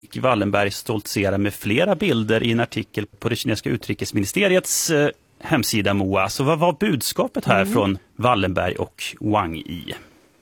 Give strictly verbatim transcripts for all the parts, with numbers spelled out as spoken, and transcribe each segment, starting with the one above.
Wallenberg stoltserar med flera bilder i en artikel på det kinesiska utrikesministeriets eh, hemsida Moa. Så vad var budskapet här mm. från Wallenberg och Wang Yi?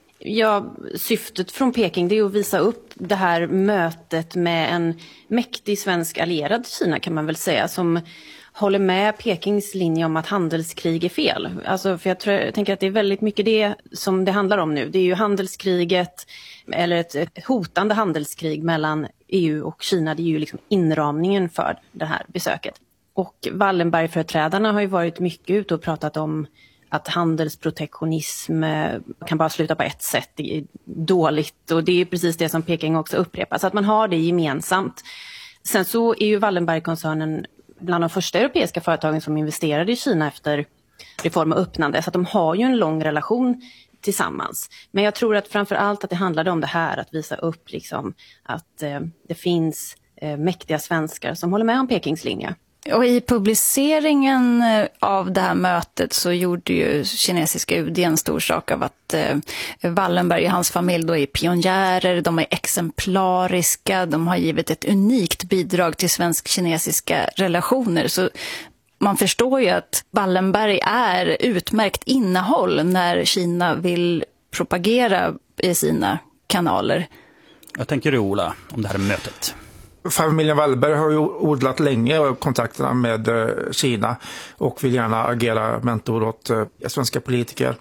Ja, syftet från Peking det är att visa upp det här mötet med en mäktig svensk allierad Kina kan man väl säga, som håller med Pekings linje om att handelskrig är fel. Alltså, för jag, tror, jag tänker att det är väldigt mycket det som det handlar om nu. Det är ju handelskriget eller ett, ett hotande handelskrig mellan E U och Kina. Det är ju liksom inramningen för det här besöket. Och Wallenberg-företrädarna har ju varit mycket ute och pratat om att handelsprotektionism kan bara sluta på ett sätt, det är dåligt, och det är precis det som Peking också upprepar, så att man har det gemensamt. Sen så är ju Wallenberg-koncernen bland de första europeiska företagen som investerade i Kina efter reform och öppnande, så att de har ju en lång relation tillsammans. Men jag tror att framför allt att det handlade om det här, att visa upp liksom att eh, det finns eh, mäktiga svenskar som håller med om Pekings linje. Och i publiceringen av det här mötet så gjorde ju kinesiska U D en stor sak av att eh, Wallenberg och hans familj då är pionjärer, de är exemplariska, de har givit ett unikt bidrag till svensk-kinesiska relationer. Så man förstår ju att Wallenberg är utmärkt innehåll när Kina vill propagera i sina kanaler. Jag tänker du, Ola, om det här mötet. Familjen Wallenberg har ju odlat länge kontakterna med Kina och vill gärna agera mentor åt svenska politiker.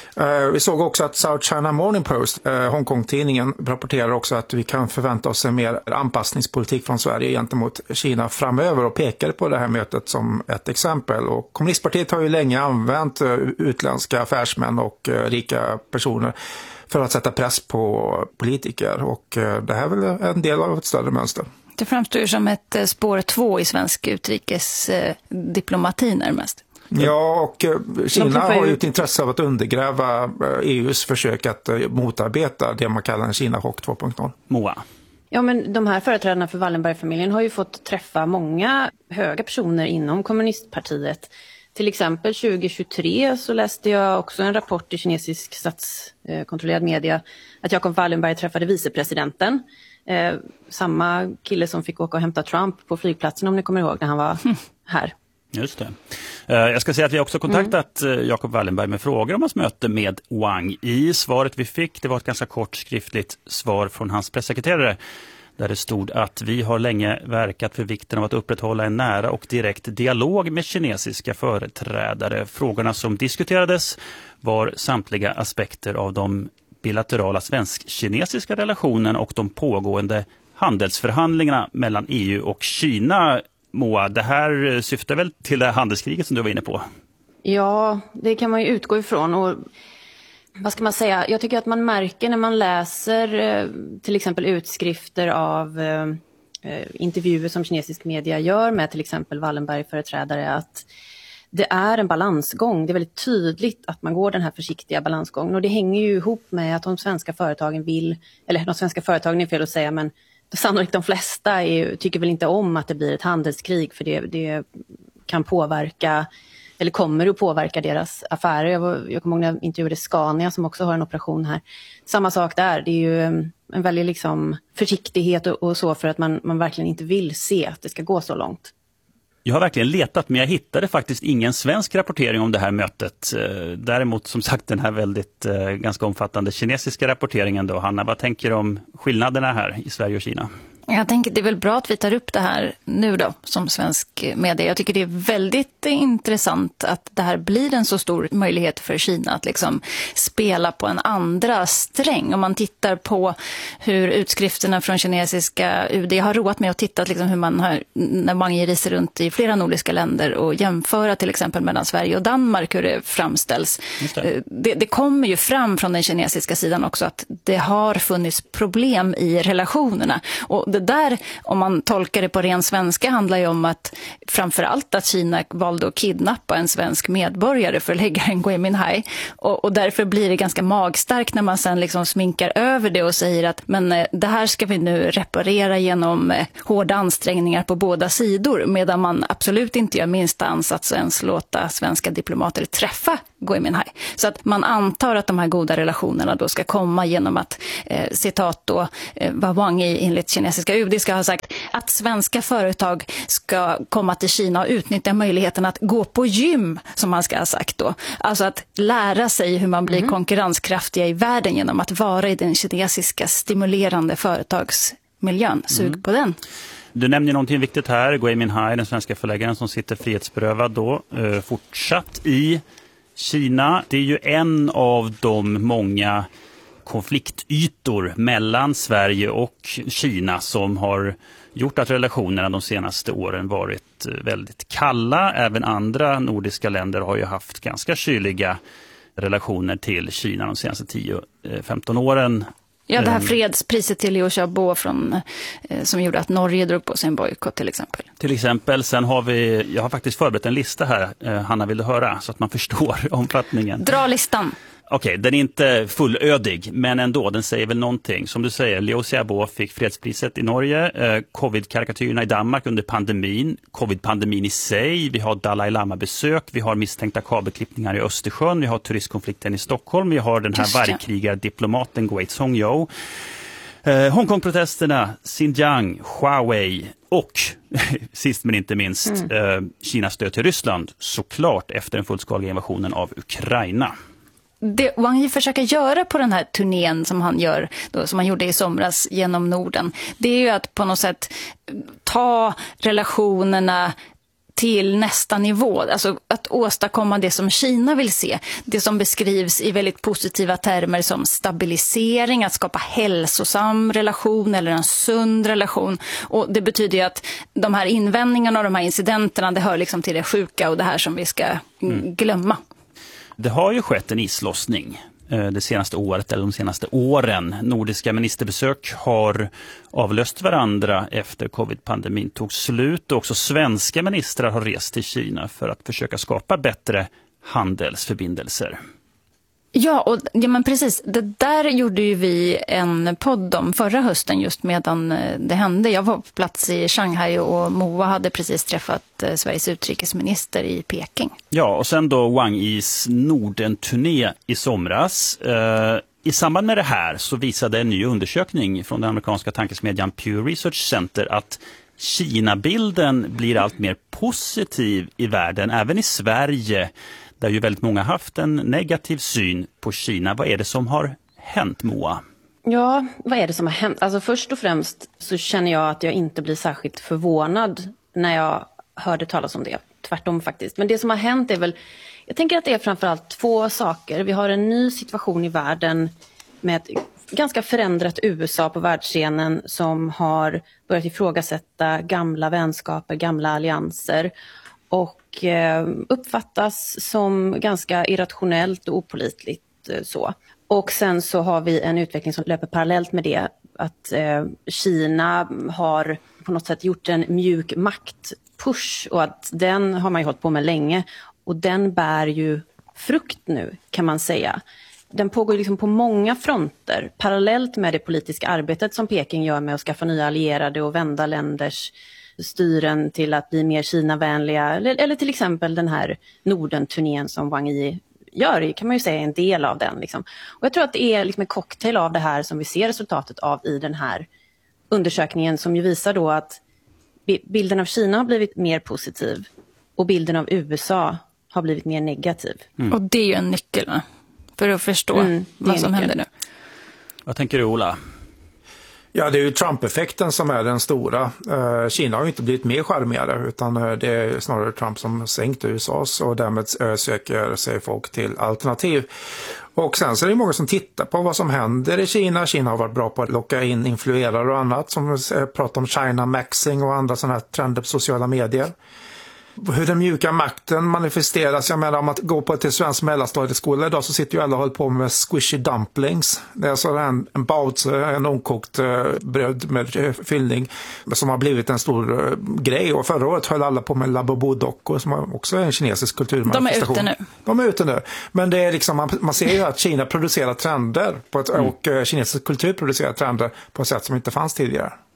Vi såg också att South China Morning Post, Hongkong-tidningen, rapporterar också att vi kan förvänta oss en mer anpassningspolitik från Sverige gentemot Kina framöver och pekar på det här mötet som ett exempel. Och kommunistpartiet har ju länge använt utländska affärsmän och rika personer för att sätta press på politiker, och det här är väl en del av ett större mönster. Det framstår som ett spår två i svensk utrikesdiplomati närmast. Ja, och Kina har ju ett intresse av att undergräva E U:s försök att motarbeta det man kallar en Kina-chock två punkt noll. Moa. Ja, men de här företrädarna för Wallenberg-familjen har ju fått träffa många höga personer inom kommunistpartiet. Till exempel tjugo tjugotre så läste jag också en rapport i kinesisk statskontrollerad media att Jacob Wallenberg träffade vicepresidenten. Eh, samma kille som fick åka och hämta Trump på flygplatsen, om ni kommer ihåg, när han var här. Just det. Eh, jag ska säga att vi också kontaktat mm. Jacob Wallenberg med frågor om hans möte med Wang Yi. Svaret vi fick, det var ett ganska kort skriftligt svar från hans pressekreterare, där det stod att vi har länge verkat för vikten av att upprätthålla en nära och direkt dialog med kinesiska företrädare. Frågorna som diskuterades var samtliga aspekter av de bilaterala svensk-kinesiska relationen och de pågående handelsförhandlingarna mellan E U och Kina. Moa, det här syftar väl till det handelskriget som du var inne på? Ja, det kan man ju utgå ifrån, och vad ska man säga? Jag tycker att man märker när man läser till exempel utskrifter av eh, intervjuer som kinesisk media gör med till exempel Wallenberg-företrädare, att det är en balansgång. Det är väldigt tydligt att man går den här försiktiga balansgången, och det hänger ju ihop med att de svenska företagen vill, eller de svenska företagen är fel att säga, men sannolikt de flesta är, tycker väl inte om att det blir ett handelskrig, för det, det kan påverka, eller kommer att påverka deras affärer. Jag, var, jag kommer ihåg när jag intervjuade Scania som också har en operation här. Samma sak där, det är ju en väldigt liksom försiktighet och, och så, för att man, man verkligen inte vill se att det ska gå så långt. Jag har verkligen letat, men jag hittade faktiskt ingen svensk rapportering om det här mötet. Däremot som sagt den här väldigt ganska omfattande kinesiska rapporteringen då. Hanna, vad tänker du om skillnaderna här i Sverige och Kina? Jag tänker det är väl bra att vi tar upp det här nu då som svensk media. Jag tycker det är väldigt intressant att det här blir en så stor möjlighet för Kina att liksom spela på en andra sträng. Om man tittar på hur utskrifterna från kinesiska U D har roat med att titta liksom hur man har, när man reser runt i flera nordiska länder och jämföra till exempel mellan Sverige och Danmark hur det framställs. Det. Det, det kommer ju fram från den kinesiska sidan också att det har funnits problem i relationerna, och det där, om man tolkar det på ren svenska, handlar ju om att framförallt att Kina valde att kidnappa en svensk medborgare för att lägga en Gui Minhai, och, och därför blir det ganska magstarkt när man sen liksom sminkar över det och säger att men eh, det här ska vi nu reparera genom eh, hårda ansträngningar på båda sidor, medan man absolut inte gör minsta ansats ens låta svenska diplomater träffa Gui Minhai. Så att man antar att de här goda relationerna då ska komma genom att, eh, citat då, eh, vad Wang Yi enligt kinesiska kinesiska U D ska ha sagt att svenska företag ska komma till Kina och utnyttja möjligheten att gå på gym, som man ska ha sagt då. Alltså att lära sig hur man blir mm. konkurrenskraftiga i världen genom att vara i den kinesiska stimulerande företagsmiljön. Sug mm. på den. Du nämner någonting viktigt här. Gui Minhai, den svenska förläggaren som sitter frihetsberövad då, eh, fortsatt i Kina. Det är ju en av de många konfliktytor mellan Sverige och Kina som har gjort att relationerna de senaste åren varit väldigt kalla. Även andra nordiska länder har ju haft ganska kyliga relationer till Kina de senaste tio till femton åren. Ja, det här fredspriset till Liu Xiaobo från, eh, som gjorde att Norge drog på sin bojkott till exempel. Till exempel, sen har vi, jag har faktiskt förberett en lista här, eh, Hanna, vill du höra, så att man förstår omfattningen. Dra listan. Okej, okay, den är inte fullödig, men ändå, den säger väl någonting. Som du säger, Liu Xiaobo fick fredspriset i Norge, eh, covid-karikatyrerna i Danmark under pandemin, covid-pandemin i sig, vi har Dalai Lama-besök, vi har misstänkta kabelklippningar i Östersjön, vi har turistkonflikten i Stockholm, vi har den här vargkrigardiplomaten Gui Zhongyou, eh, Hongkong-protesterna, Xinjiang, Huawei och sist men inte minst mm. eh, Kinas stöd till Ryssland, såklart efter den fullskaliga invasionen av Ukraina. Det Wang Yi försöker göra på den här turnén som han gör då, som han gjorde i somras genom Norden, det är ju att på något sätt ta relationerna till nästa nivå, alltså att åstadkomma det som Kina vill se, det som beskrivs i väldigt positiva termer som stabilisering, att skapa hälsosam relation eller en sund relation, och det betyder ju att de här invändningarna och de här incidenterna, det hör liksom till det sjuka och det här som vi ska mm. glömma. Det har ju skett en islossning det senaste året eller de senaste åren. Nordiska ministerbesök har avlöst varandra efter covid-pandemin tog slut, och också svenska ministrar har rest till Kina för att försöka skapa bättre handelsförbindelser. Ja, och ja, men precis. Det där gjorde ju vi en podd om förra hösten just medan det hände. Jag var på plats i Shanghai och Moa hade precis träffat Sveriges utrikesminister i Peking. Ja, och sen då Wang Yis Norden-turné i somras. Eh, I samband med det här så visade en ny undersökning från den amerikanska tankesmedjan Pew Research Center att Kina-bilden blir allt mer positiv i världen, även i Sverige, där ju väldigt många haft en negativ syn på Kina. Vad är det som har hänt, Moa? Ja, vad är det som har hänt? Alltså först och främst så känner jag att jag inte blir särskilt förvånad när jag hörde talas om det. Tvärtom faktiskt. Men det som har hänt är väl, jag tänker att det är framförallt två saker. Vi har en ny situation i världen med ett ganska förändrat U S A på världsscenen som har börjat ifrågasätta gamla vänskaper, gamla allianser och uppfattas som ganska irrationellt och opålitligt så. Och sen så har vi en utveckling som löper parallellt med det, att eh, Kina har på något sätt gjort en mjuk maktpush, och att den har man ju hållit på med länge, och den bär ju frukt nu, kan man säga. Den pågår liksom på många fronter, parallellt med det politiska arbetet som Peking gör med att skaffa nya allierade och vända länders styren till att bli mer Kina-vänliga, eller, eller till exempel den här Norden-turnén som Wang Yi gör, kan man ju säga en del av den. Liksom. Och jag tror att det är liksom en cocktail av det här som vi ser resultatet av i den här undersökningen, som ju visar då att bilden av Kina har blivit mer positiv och bilden av U S A har blivit mer negativ. Mm. Och det är ju en nyckel för att förstå mm, vad som händer nu. Vad tänker du, Ola? Ja, det är ju Trump-effekten som är den stora. Eh, Kina har ju inte blivit mer charmigare, utan det är snarare Trump som sänkt U S A:s, och därmed eh, söker sig folk till alternativ. Och sen så är det många som tittar på vad som händer i Kina. Kina har varit bra på att locka in influerare och annat, som eh, pratar om China Maxing och andra sådana här trender på sociala medier. Hur den mjuka makten manifesteras, jag menar om att gå på till svensk mellanstadieskola idag så sitter ju alla och håller på med squishy dumplings. Det är alltså en, en bautze, en omkokt eh, bröd med eh, fyllning som har blivit en stor eh, grej, och förra året höll alla på med labobo-dockor som också är en kinesisk kulturmanifestation. De är ute nu. De är ute nu. Men det är liksom, man, man ser ju att Kina producerar trender på ett, mm. och eh, kinesisk kultur producerar trender på ett sätt som inte fanns tidigare.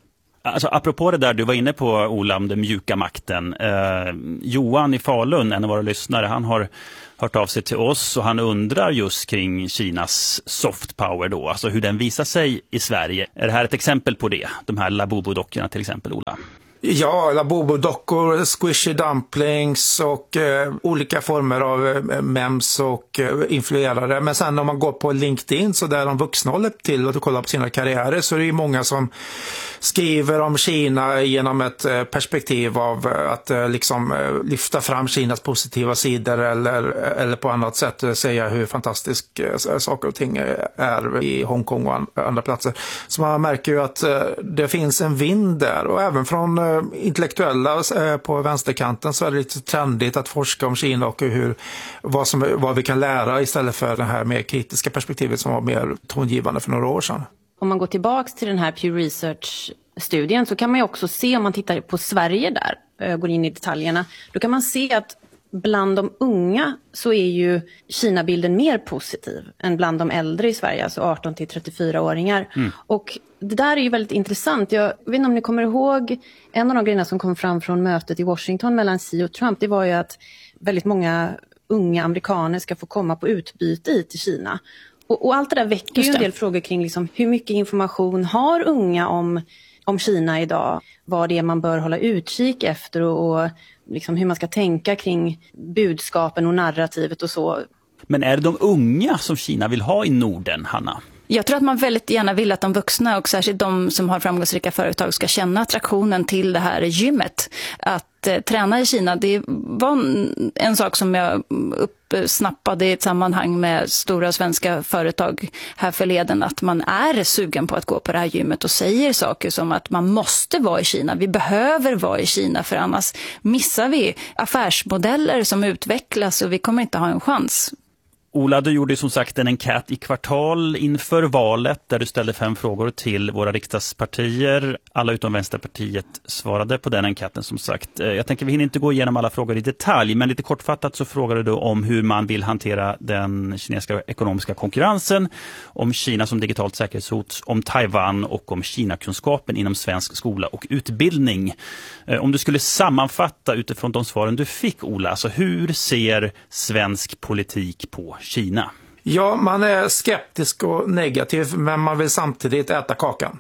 Alltså, apropå det där du var inne på, Ola, om den mjuka makten. Eh, Johan i Falun, en av våra lyssnare, han har hört av sig till oss och han undrar just kring Kinas soft power då, alltså hur den visar sig i Sverige. Är det här ett exempel på det? De här Labubu-dockorna till exempel, Ola? Ja, Labubu-dockor, squishy dumplings och eh, olika former av eh, mems och eh, influerare. Men sen om man går på LinkedIn, så där de vuxna håller till och kollar på sina karriärer, så är det ju många som skriver om Kina genom ett eh, perspektiv av eh, att eh, liksom eh, lyfta fram Kinas positiva sidor eller, eller på annat sätt eh, säga hur fantastisk eh, saker och ting är i Hongkong och an- andra platser. Så man märker ju att eh, det finns en vind där, och även från eh, intellektuella eh, på vänsterkanten så är det lite trendigt att forska om Kina och hur, vad, som, vad vi kan lära istället för det här mer kritiska perspektivet som var mer tongivande för några år sedan. Om man går tillbaks till den här Pew Research-studien så kan man ju också se, om man tittar på Sverige där, går in i detaljerna, då kan man se att bland de unga så är ju Kina-bilden mer positiv än bland de äldre i Sverige, alltså arton till trettiofyra-åringar. Mm. Och det där är ju väldigt intressant. Jag vet inte om ni kommer ihåg, en av de grejerna som kom fram från mötet i Washington mellan Xi och Trump, det var ju att väldigt många unga amerikaner ska få komma på utbyte hit till Kina. Och, och allt det där väcker ju en del frågor kring liksom, hur mycket information har unga om, om Kina idag? Vad det är man bör hålla utkik efter och, och liksom hur man ska tänka kring budskapen och narrativet och så. Men är det de unga som Kina vill ha i Norden, Hanna? Jag tror att man väldigt gärna vill att de vuxna och särskilt de som har framgångsrika företag ska känna attraktionen till det här gymmet. Att eh, träna i Kina, det var en, en sak som jag uppsnappade i ett sammanhang med stora svenska företag här förleden, att man är sugen på att gå på det här gymmet och säger saker som att man måste vara i Kina, vi behöver vara i Kina för annars missar vi affärsmodeller som utvecklas och vi kommer inte ha en chans. Ola, du gjorde som sagt en enkät i Kvartal inför valet där du ställde fem frågor till våra riksdagspartier. Alla utom Vänsterpartiet svarade på den enkäten som sagt. Jag tänker vi hinner inte gå igenom alla frågor i detalj, men lite kortfattat så frågade du om hur man vill hantera den kinesiska ekonomiska konkurrensen, om Kina som digitalt säkerhetshot, om Taiwan och om Kina-kunskapen inom svensk skola och utbildning. Om du skulle sammanfatta utifrån de svaren du fick, Ola, alltså hur ser svensk politik på Kina? Ja, man är skeptisk och negativ, men man vill samtidigt äta kakan.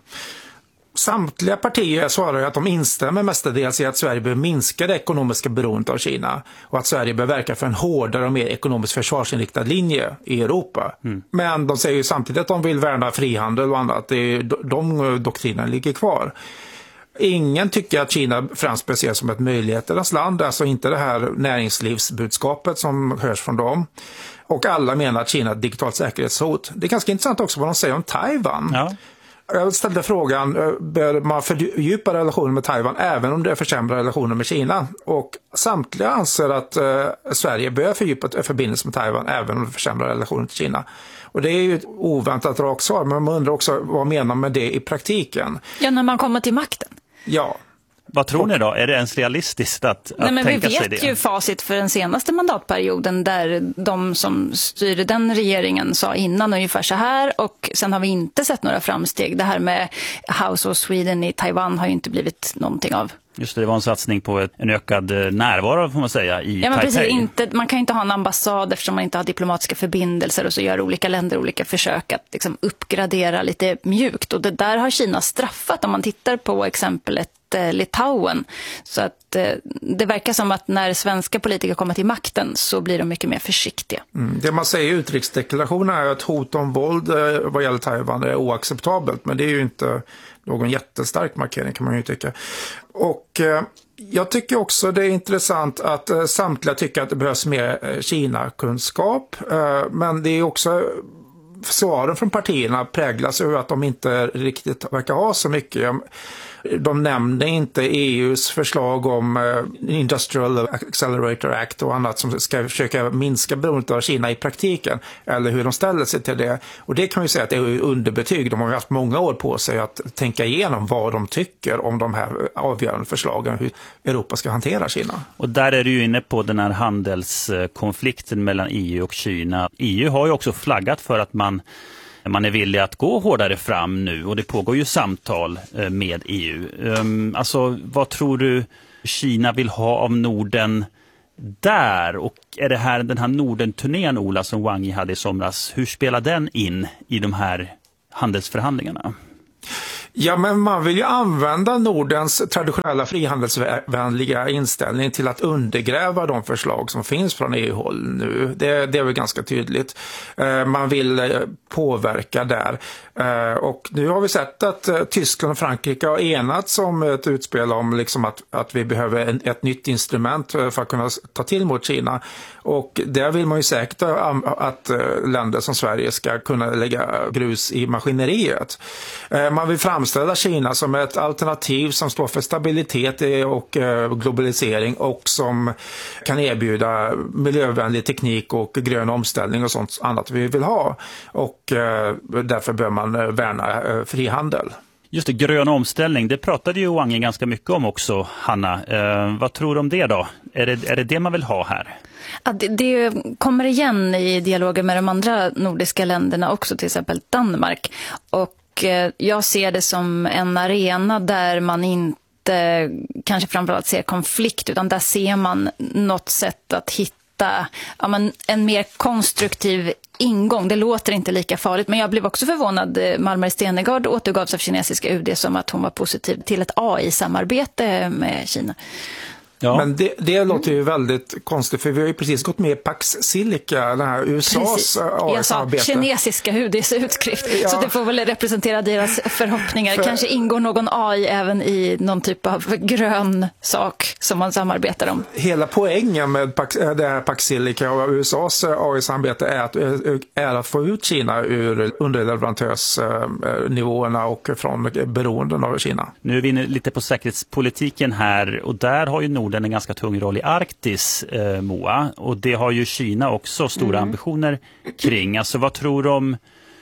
Samtliga partier svarar att de instämmer mestadels i att Sverige bör minska det ekonomiska beroendet av Kina och att Sverige bör verka för en hårdare och mer ekonomiskt försvarsinriktad linje i Europa. Mm. Men de säger ju samtidigt att de vill värna frihandel och annat. Det, de, de doktrinerna ligger kvar. Ingen tycker att Kina främst ses som ett möjligheternas land, alltså inte det här näringslivsbudskapet som hörs från dem. Och alla menar att Kina är ett digitalt säkerhetshot. Det är ganska intressant också vad de säger om Taiwan. Ja. Jag ställde frågan, bör man fördjupa relationen med Taiwan även om det försämrar relationen med Kina? Och samtliga anser att eh, Sverige bör fördjupa förbindelsen med Taiwan även om det försämrar relationen till Kina. Och det är ju ett oväntat rakt svar, men man undrar också vad menar man med det i praktiken? Ja, när man kommer till makten. Ja. Vad tror ni då? Är det ens realistiskt att, att Nej, men tänka sig det? Vi vet ju facit för den senaste mandatperioden där de som styrde den regeringen sa innan ungefär så här och sen har vi inte sett några framsteg. Det här med House of Sweden i Taiwan har ju inte blivit någonting av. Just det, det var en satsning på ett, en ökad närvaro får man säga i ja, men Taipei. Precis, inte, man kan ju inte ha en ambassad eftersom man inte har diplomatiska förbindelser och så gör olika länder olika försök att liksom uppgradera lite mjukt. Och det där har Kina straffat om man tittar på exemplet eh, Litauen. Så att eh, det verkar som att när svenska politiker kommer till makten så blir de mycket mer försiktiga. Mm, det man säger i utrikesdeklarationen är att hot om våld eh, vad gäller Taiwan är oacceptabelt, men det är ju inte någon jättestark markering kan man ju tycka. Och eh, jag tycker också det är intressant att eh, samtliga tycker att det behövs mer eh, Kina-kunskap. Eh, men det är också svaren från partierna präglas över att de inte riktigt verkar ha så mycket. De nämnde inte E U:s förslag om uh, Industrial Accelerator Act och annat som ska försöka minska beroendet av Kina i praktiken, eller hur de ställer sig till det. Och det kan vi säga att det är underbetyg. De har haft många år på sig att tänka igenom vad de tycker om de här avgörande förslagen, hur Europa ska hantera Kina. Och där är du ju inne på den här handelskonflikten mellan E U och Kina. E U har ju också flaggat för att man man är villig att gå hårdare fram nu och det pågår ju samtal med E U. Alltså, vad tror du Kina vill ha av Norden där? Och är det här den här Norden-turnén, Ola, som Wang Yi hade i somras, hur spelar den in i de här handelsförhandlingarna? Ja, men man vill ju använda Nordens traditionella frihandelsvänliga inställning till att undergräva de förslag som finns från E U-håll nu. Det, det är väl ganska tydligt. Man vill påverka där. Och nu har vi sett att Tyskland och Frankrike har enats om ett utspel om liksom att, att vi behöver ett nytt instrument för att kunna ta till mot Kina. Och där vill man ju säkert att länder som Sverige ska kunna lägga grus i maskineriet. Man vill framställa Kina som ett alternativ som står för stabilitet och globalisering och som kan erbjuda miljövänlig teknik och grön omställning och sånt annat vi vill ha. Och därför bör man värna frihandel. Just det, grön omställning, det pratade ju Wang Yi ganska mycket om också, Hanna. Eh, vad tror du om det då? Är det, är det det man vill ha här? Ja, det, det kommer igen i dialogen med de andra nordiska länderna också, till exempel Danmark. Och eh, jag ser det som en arena där man inte kanske framförallt ser konflikt, utan där ser man något sätt att hitta ja, men en mer konstruktiv ingång. Det låter inte lika farligt, men jag blev också förvånad. Malmer Stenegard återgavs av kinesiska U D som att hon var positiv till ett A I-samarbete med Kina. Ja. Men det, det låter ju väldigt konstigt, för vi har ju precis gått med i Pax Silica, den här U S A:s A I-samarbete. Jag sa kinesiska U D:s utskrift, ja. Så det får väl representera deras förhoppningar. För... Kanske ingår någon A I även i någon typ av grön sak som man samarbetar om. Hela poängen med Pax, det här Pax Silica och U S A:s A I-samarbete är att, är att få ut Kina ur underleverantörsnivåerna och från beroenden av Kina. Nu är vi inne lite på säkerhetspolitiken här, och där har ju Norden en ganska tung roll i Arktis, eh, Moa. Och det har ju Kina också stora mm. ambitioner kring. Alltså, vad tror du om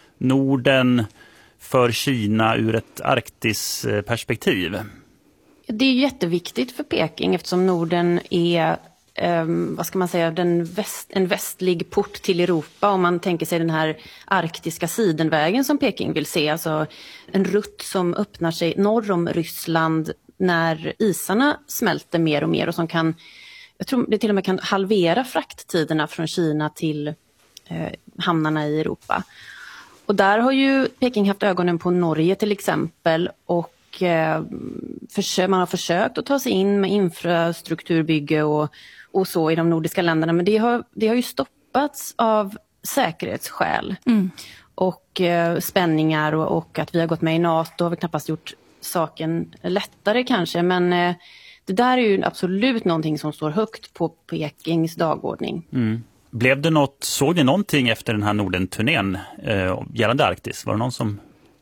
Norden för Kina ur ett Arktis-perspektiv? Det är jätteviktigt för Peking eftersom Norden är um, vad ska man säga, den väst, en västlig port till Europa, om man tänker sig den här arktiska sidenvägen som Peking vill se. Alltså en rutt som öppnar sig norr om Ryssland när isarna smälter mer och mer och som kan, jag tror det till och med kan halvera frakttiderna från Kina till eh, hamnarna i Europa. Och där har ju Peking haft ögonen på Norge till exempel, och eh, försö- man har försökt att ta sig in med infrastrukturbygge och, och så i de nordiska länderna, men det har, det har ju stoppats av säkerhetsskäl mm. och eh, spänningar och, och att vi har gått med i NATO har vi knappast gjort saken lättare kanske, men eh, det där är ju absolut någonting som står högt på Pekings dagordning. Mm. Blev det något, såg ni någonting efter den här Norden-turnén eh, gällande Arktis? Var det någon som...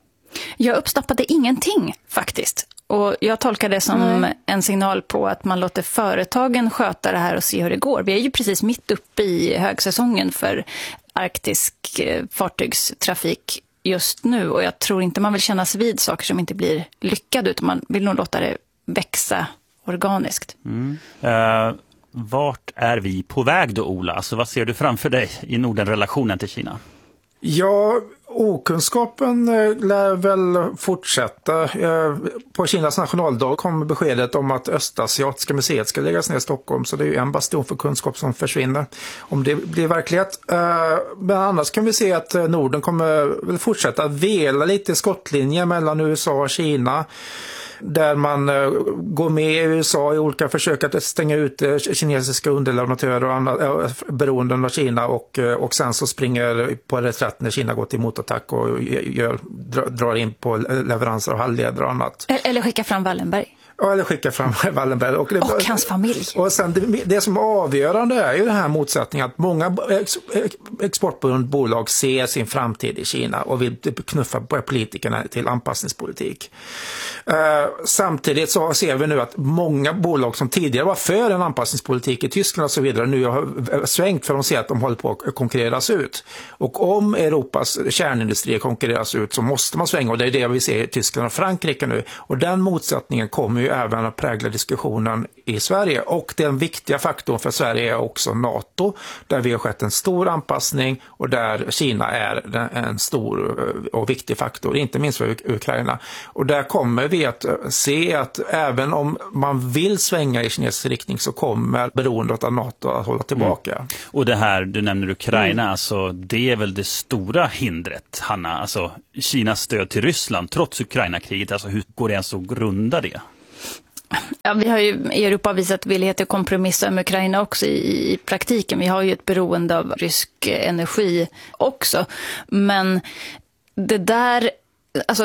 Jag uppstappade ingenting faktiskt. Och jag tolkar det som Nej. en signal på att man låter företagen sköta det här och se hur det går. Vi är ju precis mitt uppe i högsäsongen för arktisk eh, fartygstrafik just nu, och jag tror inte man vill kännas vid saker som inte blir lyckade, utan man vill nog låta det växa organiskt. Mm. Uh, vart är vi på väg då, Ola? Alltså, vad ser du framför dig i Norden-relationen till Kina? Ja, okunskapen lär väl fortsätta. På Kinas nationaldag kom beskedet om att Östasiatiska museet ska läggas ner i Stockholm, så det är ju en bastion för kunskap som försvinner om det blir verklighet. Men annars kan vi se att Norden kommer väl fortsätta att vela lite i skottlinjen mellan U S A och Kina, där man går med i U S A i olika försök att stänga ut kinesiska underleverantörer och andra beroenden av Kina, och, och sen så springer på reträtt när Kina går till motattack och gör, drar in på leveranser av halvledare och annat. Eller skicka fram Wallenberg. Eller skicka fram Wallenberg. Och, och hans familj. Och sen det, det som är avgörande är ju den här motsättningen att många ex, exportberoende bolag ser sin framtid i Kina och vill knuffa politikerna till anpassningspolitik. Uh, samtidigt så ser vi nu att många bolag som tidigare var för en anpassningspolitik i Tyskland och så vidare nu har svängt, för de ser att de håller på att konkurreras ut. Och om Europas kärnindustri konkurreras ut så måste man svänga, och det är det vi ser i Tyskland och Frankrike nu. Och den motsättningen kommer ju även att prägla diskussionen i Sverige. Och den viktiga faktorn för Sverige är också NATO, där vi har skett en stor anpassning och där Kina är en stor och viktig faktor, inte minst för Ukraina. Och där kommer vi att se att även om man vill svänga i kinesisk riktning så kommer beroendet av NATO att hålla tillbaka. Mm. Och det här, du nämner Ukraina, mm. alltså, det är väl det stora hindret, Hanna, alltså Kinas stöd till Ryssland trots Ukraina-kriget, alltså hur går det ens att grunda det? Ja, vi har ju i Europa visat villighet att kompromissa med Ukraina också i, i praktiken. Vi har ju ett beroende av rysk energi också. Men det där, alltså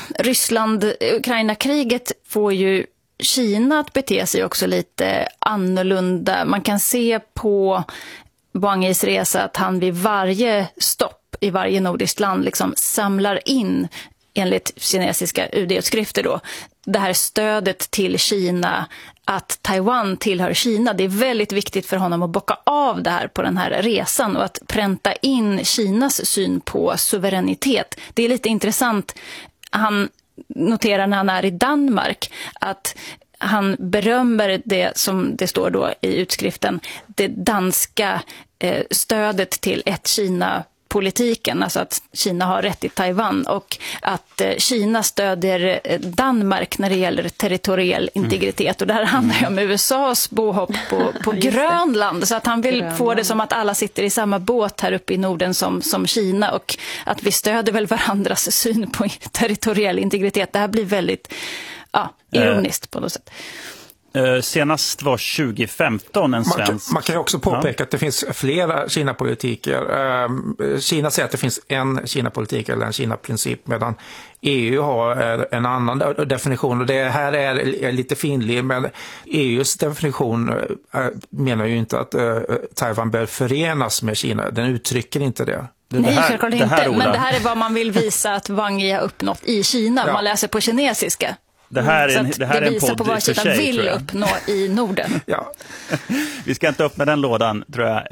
Ryssland-Ukraina-kriget får ju Kina att bete sig också lite annorlunda. Man kan se på Wang Yis resa att han vid varje stopp i varje nordiskt land liksom samlar in, enligt kinesiska U D-utskrifter då, det här stödet till Kina, att Taiwan tillhör Kina. Det är väldigt viktigt för honom att bocka av det här på den här resan och att pränta in Kinas syn på suveränitet. Det är lite intressant. Han noterar när han är i Danmark att han berömmer det som det står då i utskriften, det danska eh, stödet till ett Kina politiken, alltså att Kina har rätt i Taiwan och att eh, Kina stöder eh, Danmark när det gäller territoriell integritet. Och det här handlar ju om U S A:s bohopp på, på Grönland, så att han vill Grönland. få det som att alla sitter i samma båt här uppe i Norden som, som Kina, och att vi stöder väl varandras syn på territoriell integritet. Det här blir väldigt ja, ironiskt på något sätt. Uh, senast var tjugo femton en svensk... Man, man kan ju också påpeka ja. att det finns flera Kina-politiker. Uh, Kina säger att det finns en Kina-politik eller en Kina-princip, medan E U har en annan definition. Och det här är lite finlig, men E U:s definition uh, menar ju inte att uh, Taiwan bör förenas med Kina. Den uttrycker inte det. Det Nej, här, självklart inte. Det men det här är vad man vill visa att Wang Yi har uppnått i Kina. Ja. Man läser på kinesiska. Det här är en, det här det är en podd på vad för sig, vill uppnå i Norden. Ja. Vi ska inte öppna den lådan, tror jag.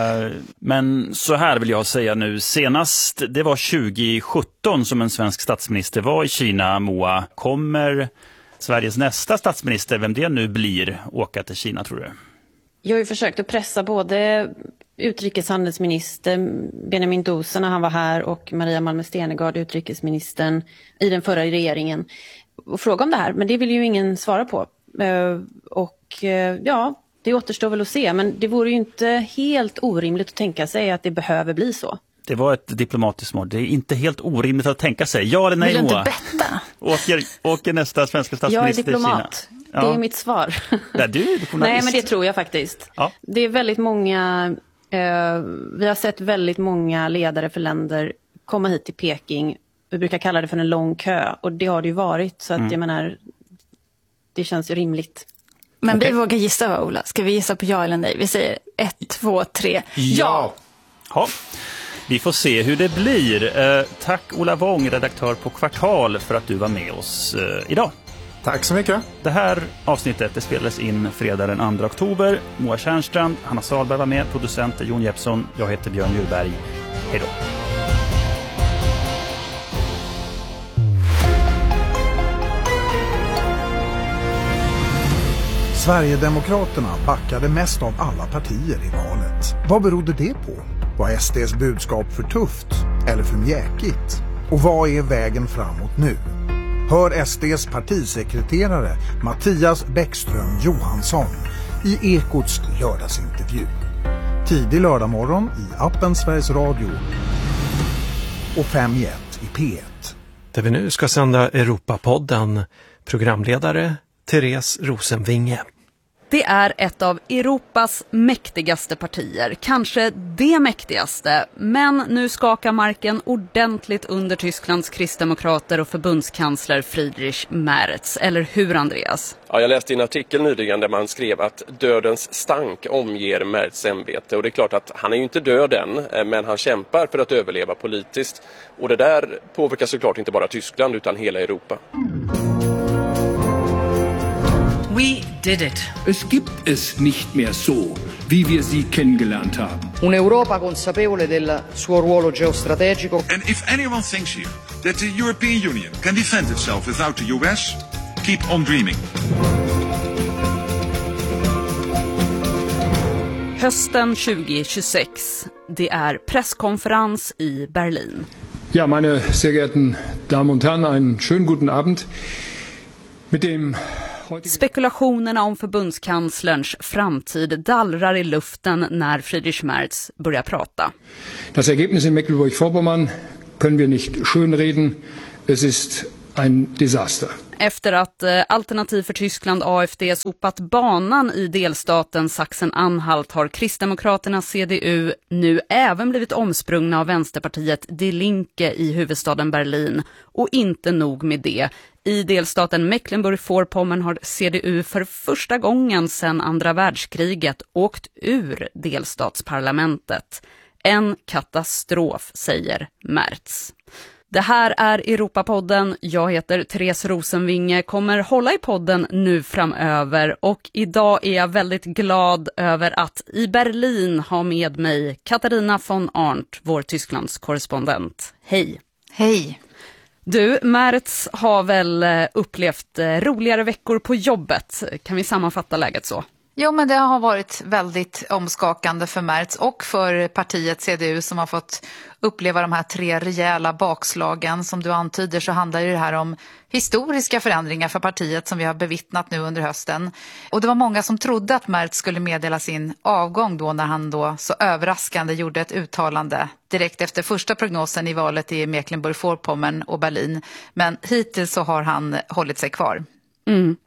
Men så här vill jag säga nu. Senast, det var tjugo sjutton som en svensk statsminister var i Kina, Moa. Kommer Sveriges nästa statsminister, vem det nu blir, åka till Kina, tror du? Jag har ju försökt att pressa både utrikeshandelsminister Benjamin Dosa när han var här och Maria Malmö Stenegard, utrikesministern i den förra regeringen, och fråga om det här, men det vill ju ingen svara på. Och ja, det återstår väl att se, men det vore ju inte helt orimligt att tänka sig att det behöver bli så. Det var ett diplomatiskt mål. Det är inte helt orimligt att tänka sig. Ja eller nej, vill Moa? Vill inte betta? Åker, åker nästa svenska statsminister till Kina? Jag är diplomat. Ja. Det är mitt svar. Nej, du är journalist. Nej, men det tror jag faktiskt. Ja. Det är väldigt många, eh, vi har sett väldigt många ledare för länder komma hit till Peking. Vi brukar kalla det för en lång kö, och det har det ju varit, så att mm. jag menar, det känns ju rimligt. Men okay. Vi vågar gissa, va, Ola? Ska vi gissa på ja eller nej? Vi säger ett, två, tre. Ja! Ja. Vi får se hur det blir. Eh, tack Ola Wong, redaktör på Kvartal, för att du var med oss eh, idag. Tack så mycket. Det här avsnittet det spelades in fredag den andra oktober. Moa Tjärnstrand, Hanna Salberg var med, producenter Jon Jeppsson. Jag heter Björn Djurberg. Hej då. Sverigedemokraterna backade mest av alla partier i valet. Vad berodde det på? Var S D:s budskap för tufft eller för mjäkigt? Och vad är vägen framåt nu? Hör S D:s partisekreterare Mattias Bäckström Johansson i Ekots lördagsintervju. Tidig lördagmorgon i appen Sveriges Radio och fem i ett i P ett. Där vi nu ska sända Europapodden, programledare Therese Rosenvinge. Det är ett av Europas mäktigaste partier, kanske det mäktigaste, men nu skakar marken ordentligt under Tysklands kristdemokrater och förbundskansler Friedrich Merz. Eller hur, Andreas? Ja, jag läste en artikel nyligen där man skrev att dödens stank omger Merz ämbete. Och det är klart att han är ju inte död än, men han kämpar för att överleva politiskt. Och det där påverkar såklart inte bara Tyskland utan hela Europa. We did it. Es gibt es nicht mehr so, wie wir sie kennengelernt haben. Un'Europa consapevole del suo ruolo geostrategico. And if anyone thinks here that the European Union can defend itself without the U S, keep on dreaming. Hösten tjugohundratjugosex. Det är presskonferens i Berlin. Ja, meine sehr geehrten Damen und Herren, einen schönen guten Abend. Mit dem Spekulationerna om förbundskanslerns framtid dallrar i luften när Friedrich Merz börjar prata. Das Ergebnis in Mecklenburg-Vorpommern können wir nicht schönreden. Es ist ein Desaster. Efter att eh, Alternativ för Tyskland A F D sopat banan i delstaten Sachsen-Anhalt har Kristdemokraterna C D U nu även blivit omsprungna av Vänsterpartiet Die Linke i huvudstaden Berlin. Och inte nog med det. I delstaten Mecklenburg-Vorpommern har C D U för första gången sedan andra världskriget åkt ur delstatsparlamentet. En katastrof, säger Merz. Det här är Europapodden. Jag heter Therese Rosenvinge, kommer hålla i podden nu framöver och idag är jag väldigt glad över att i Berlin ha med mig Katarina von Arndt, vår Tysklands korrespondent. Hej! Hej! Du, Merz har väl upplevt roligare veckor på jobbet. Kan vi sammanfatta läget så? Jo, men det har varit väldigt omskakande för Merz och för partiet C D U som har fått uppleva de här tre rejäla bakslagen. Som du antyder så handlar ju det här om historiska förändringar för partiet som vi har bevittnat nu under hösten. Och det var många som trodde att Merz skulle meddela sin avgång då när han då så överraskande gjorde ett uttalande direkt efter första prognosen i valet i Mecklenburg-Vorpommern och Berlin. Men hittills så har han hållit sig kvar. Mm.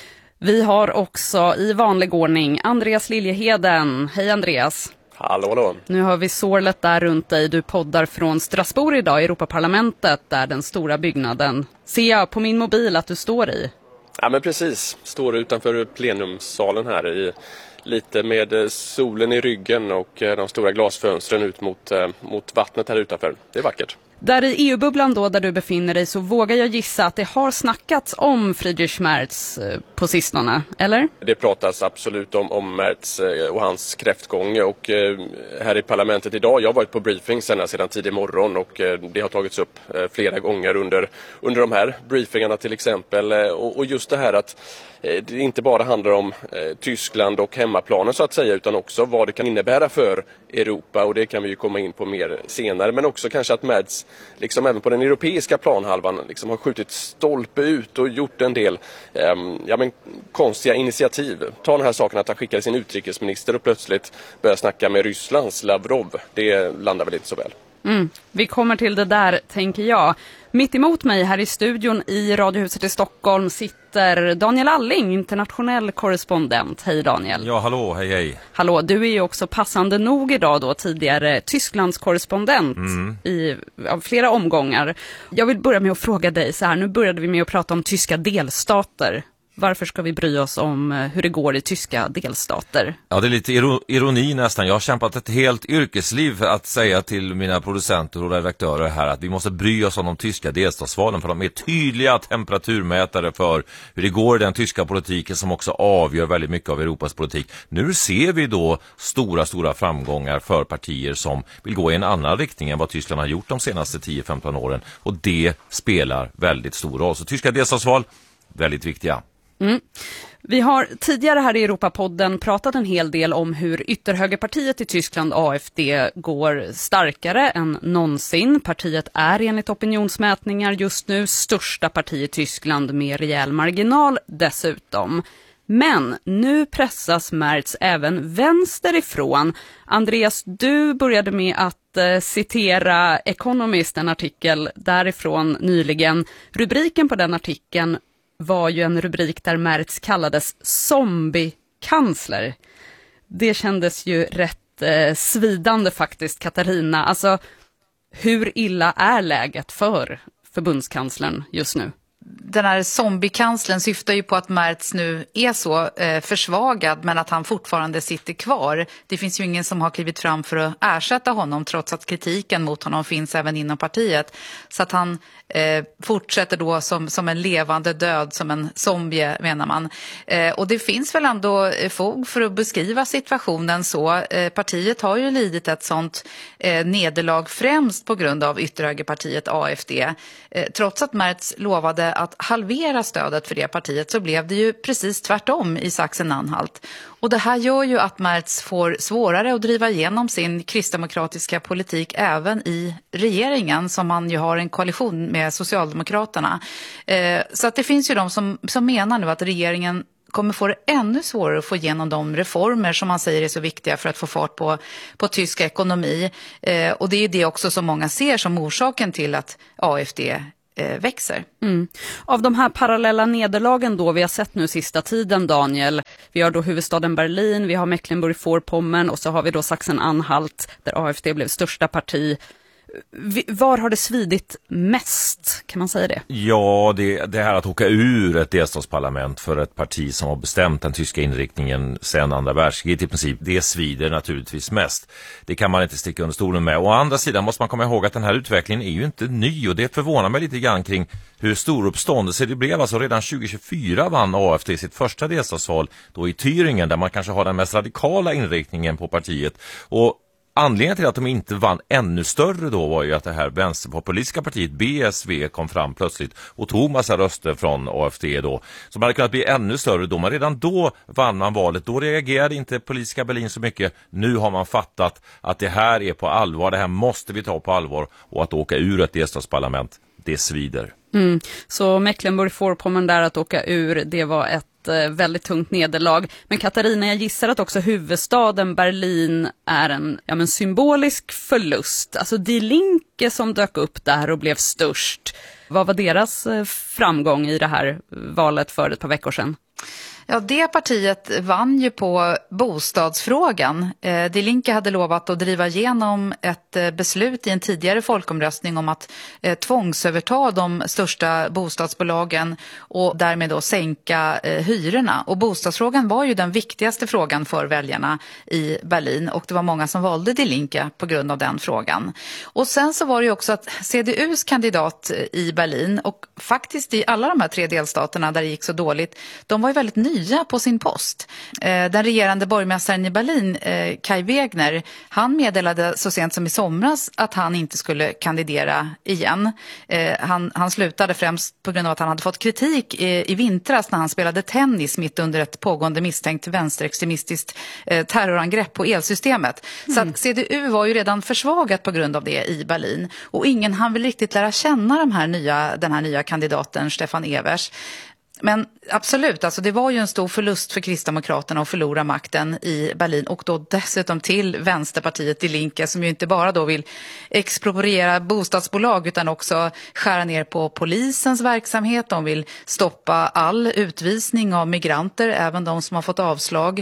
Vi har också i vanlig ordning Andreas Liljeheden. Hej Andreas. Hallå, hallå. Nu har vi sorlet där runt dig. Du poddar från Strasbourg idag, Europaparlamentet, där den stora byggnaden. Ser jag på min mobil att du står i? Ja, men precis. Står utanför plenumsalen här i lite med solen i ryggen och de stora glasfönstren ut mot, mot vattnet här utanför. Det är vackert. Där i E U-bubblan då där du befinner dig så vågar jag gissa att det har snackats om Friedrich Merz på sistone, eller? Det pratas absolut om, om Merz och hans kräftgång och eh, här i parlamentet idag, jag har varit på briefing sedan, sedan tidig morgon och eh, det har tagits upp eh, flera gånger under, under de här briefingarna till exempel eh, och, och just det här att eh, det inte bara handlar om eh, Tyskland och hemmaplanen så att säga utan också vad det kan innebära för Europa och det kan vi ju komma in på mer senare men också kanske att Merz liksom även på den europeiska planhalvan liksom har skjutit stolpe ut och gjort en del eh, ja, men, konstiga initiativ. Ta den här saken att han skickade sin utrikesminister och plötsligt börjar snacka med Rysslands Lavrov. Det landar väl inte så väl. Mm, vi kommer till det där, tänker jag. Mitt emot mig här i studion i Radiohuset i Stockholm sitter Daniel Alling, internationell korrespondent. Hej Daniel. Ja, hallå, hej hej. Hallå, du är ju också passande nog idag då, tidigare Tysklands korrespondent mm. i av flera omgångar. Jag vill börja med att fråga dig så här, nu började vi med att prata om tyska delstater. Varför ska vi bry oss om hur det går i tyska delstater? Ja, det är lite ironi nästan. Jag har kämpat ett helt yrkesliv för att säga till mina producenter och redaktörer här att vi måste bry oss om de tyska delstatsvalen för de är tydliga temperaturmätare för hur det går i den tyska politiken som också avgör väldigt mycket av Europas politik. Nu ser vi då stora, stora framgångar för partier som vill gå i en annan riktning än vad Tyskland har gjort de senaste tio femton åren och det spelar väldigt stor roll. Så tyska delstatsval, väldigt viktiga. Mm. Vi har tidigare här i Europapodden pratat en hel del om hur ytterhögerpartiet i Tyskland A F D går starkare än någonsin. Partiet är enligt opinionsmätningar just nu största parti i Tyskland med rejäl marginal dessutom. Men nu pressas Merz även vänsterifrån. Andreas, du började med att eh, citera Economist, en artikel därifrån nyligen. Rubriken på den artikeln var ju en rubrik där Merz kallades zombie-kansler. Det kändes ju rätt eh, svidande faktiskt, Katarina. Alltså, hur illa är läget för förbundskanslern just nu? Den här zombiekanslern syftar ju på att Merz nu är så eh, försvagad men att han fortfarande sitter kvar. Det finns ju ingen som har klivit fram för att ersätta honom trots att kritiken mot honom finns även inom partiet. Så att han eh, fortsätter då som, som en levande död, som en zombie menar man. Eh, och det finns väl ändå fog för att beskriva situationen så. Eh, partiet har ju lidit ett sånt eh, nederlag främst på grund av ytterhögerpartiet A F D. Eh, trots att Merz lovade att halvera stödet för det partiet så blev det ju precis tvärtom i Sachsen-Anhalt. Och det här gör ju att Merz får svårare att driva igenom sin kristdemokratiska politik även i regeringen, som man ju har en koalition med Socialdemokraterna. Eh, så att det finns ju de som, som menar nu att regeringen kommer få det ännu svårare att få igenom de reformer som man säger är så viktiga för att få fart på, på tysk ekonomi. Eh, och det är det också som många ser som orsaken till att AfD eh, växer. Mm. Av de här parallella nederlagen då vi har sett nu sista tiden, Daniel, vi har då huvudstaden Berlin, vi har Mecklenburg-Vorpommern och så har vi då Sachsen-Anhalt där AfD blev största parti. Var har det svidit mest, kan man säga det? Ja, det, det här att åka ur ett delstatsparlament för ett parti som har bestämt den tyska inriktningen sedan andra världskriget i princip, det svider naturligtvis mest. Det kan man inte sticka under stolen med. Å andra sidan måste man komma ihåg att den här utvecklingen är ju inte ny, och det förvånar mig lite grann kring hur stor uppståndelse det blev. Alltså redan tjugo tjugofyra vann AfD sitt första delstatsval då i Thüringen, där man kanske har den mest radikala inriktningen på partiet. Och anledningen till att de inte vann ännu större då var ju att det här vänsterpopulistiska partiet B S V kom fram plötsligt och tog massa röster från AfD då. Som hade kunnat bli ännu större då, men redan då vann man valet. Då reagerade inte politiska Berlin så mycket. Nu har man fattat att det här är på allvar, det här måste vi ta på allvar, och att åka ur ett delstatsparlament, det svider. Mm. Så Mecklenburg-Vorpommern där att åka ur, det var ett väldigt tungt nederlag. Men Katarina, jag gissar att också huvudstaden Berlin är en ja, men symbolisk förlust. Alltså Die Linke som dök upp där och blev störst. Vad var deras framgång i det här valet för ett par veckor sedan? Ja, det partiet vann ju på bostadsfrågan. Eh, Die Linke hade lovat att driva igenom ett eh, beslut i en tidigare folkomröstning om att eh, tvångsöverta de största bostadsbolagen och därmed då sänka eh, hyrorna. Och bostadsfrågan var ju den viktigaste frågan för väljarna i Berlin, och det var många som valde Die Linke på grund av den frågan. Och sen så var det ju också att C D U:s kandidat i Berlin, och faktiskt i alla de här tre delstaterna där det gick så dåligt, de var ju väldigt nya på sin post. Den regerande borgmästaren i Berlin, Kai Wegner, han meddelade så sent som i somras att han inte skulle kandidera igen. Han, han slutade främst på grund av att han hade fått kritik i, i vintras när han spelade tennis mitt under ett pågående misstänkt vänsterextremistiskt terrorangrepp på elsystemet. Mm. Så att C D U var ju redan försvagat på grund av det i Berlin. Och ingen hann väl riktigt lära känna de här nya, den här nya kandidaten Stefan Evers. Men absolut, alltså det var ju en stor förlust för Kristdemokraterna att förlora makten i Berlin, och då dessutom till Vänsterpartiet Die Linke, som ju inte bara då vill expropriera bostadsbolag utan också skära ner på polisens verksamhet. De vill stoppa all utvisning av migranter, även de som har fått avslag.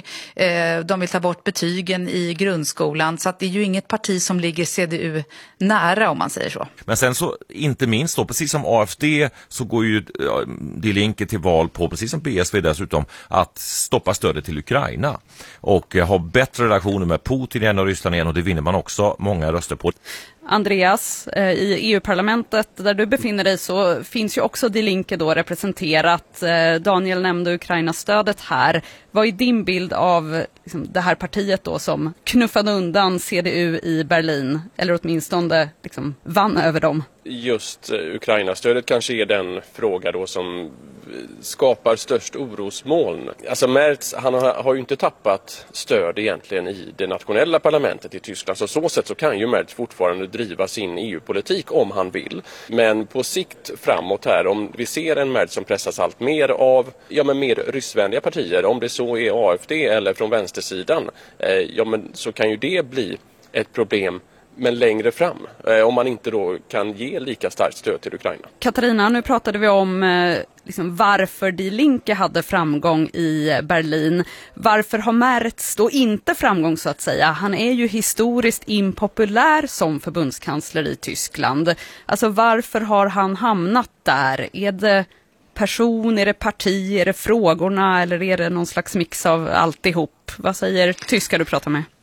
De vill ta bort betygen i grundskolan, så att det är ju inget parti som ligger C D U nära, om man säger så. Men sen så, inte minst då, precis som AfD så går ju Die Linke till val på, precis som B S V dessutom, att stoppa stödet till Ukraina och ha bättre relationer med Putin igen och Ryssland igen, och det vinner man också många röster på. Andreas, i E U-parlamentet där du befinner dig så finns ju också Die Linke då representerat. Daniel nämnde Ukraina-stödet här. Vad är din bild av liksom, det här partiet då som knuffade undan C D U i Berlin, eller åtminstone liksom, vann över dem? Just Ukraina-stödet kanske är den fråga då som skapar störst orosmoln. Alltså Merz, han har, har ju inte tappat stöd egentligen i det nationella parlamentet i Tyskland. Så så sätt så kan ju Merz fortfarande driva sin E U-politik om han vill. Men på sikt framåt här, om vi ser en Merz som pressas allt mer av ja, men mer ryssvänliga partier, om det så är AfD eller från vänstersidan, eh, ja, men så kan ju det bli ett problem. Men längre fram, eh, om man inte då kan ge lika starkt stöd till Ukraina. Katarina, nu pratade vi om eh, liksom varför Die Linke hade framgång i Berlin. Varför har Merz då inte framgång, så att säga? Han är ju historiskt impopulär som förbundskansler i Tyskland. Alltså varför har han hamnat där? Är det person, är det parti, är det frågorna, eller är det någon slags mix av alltihop? Vad säger tyskar du pratar med?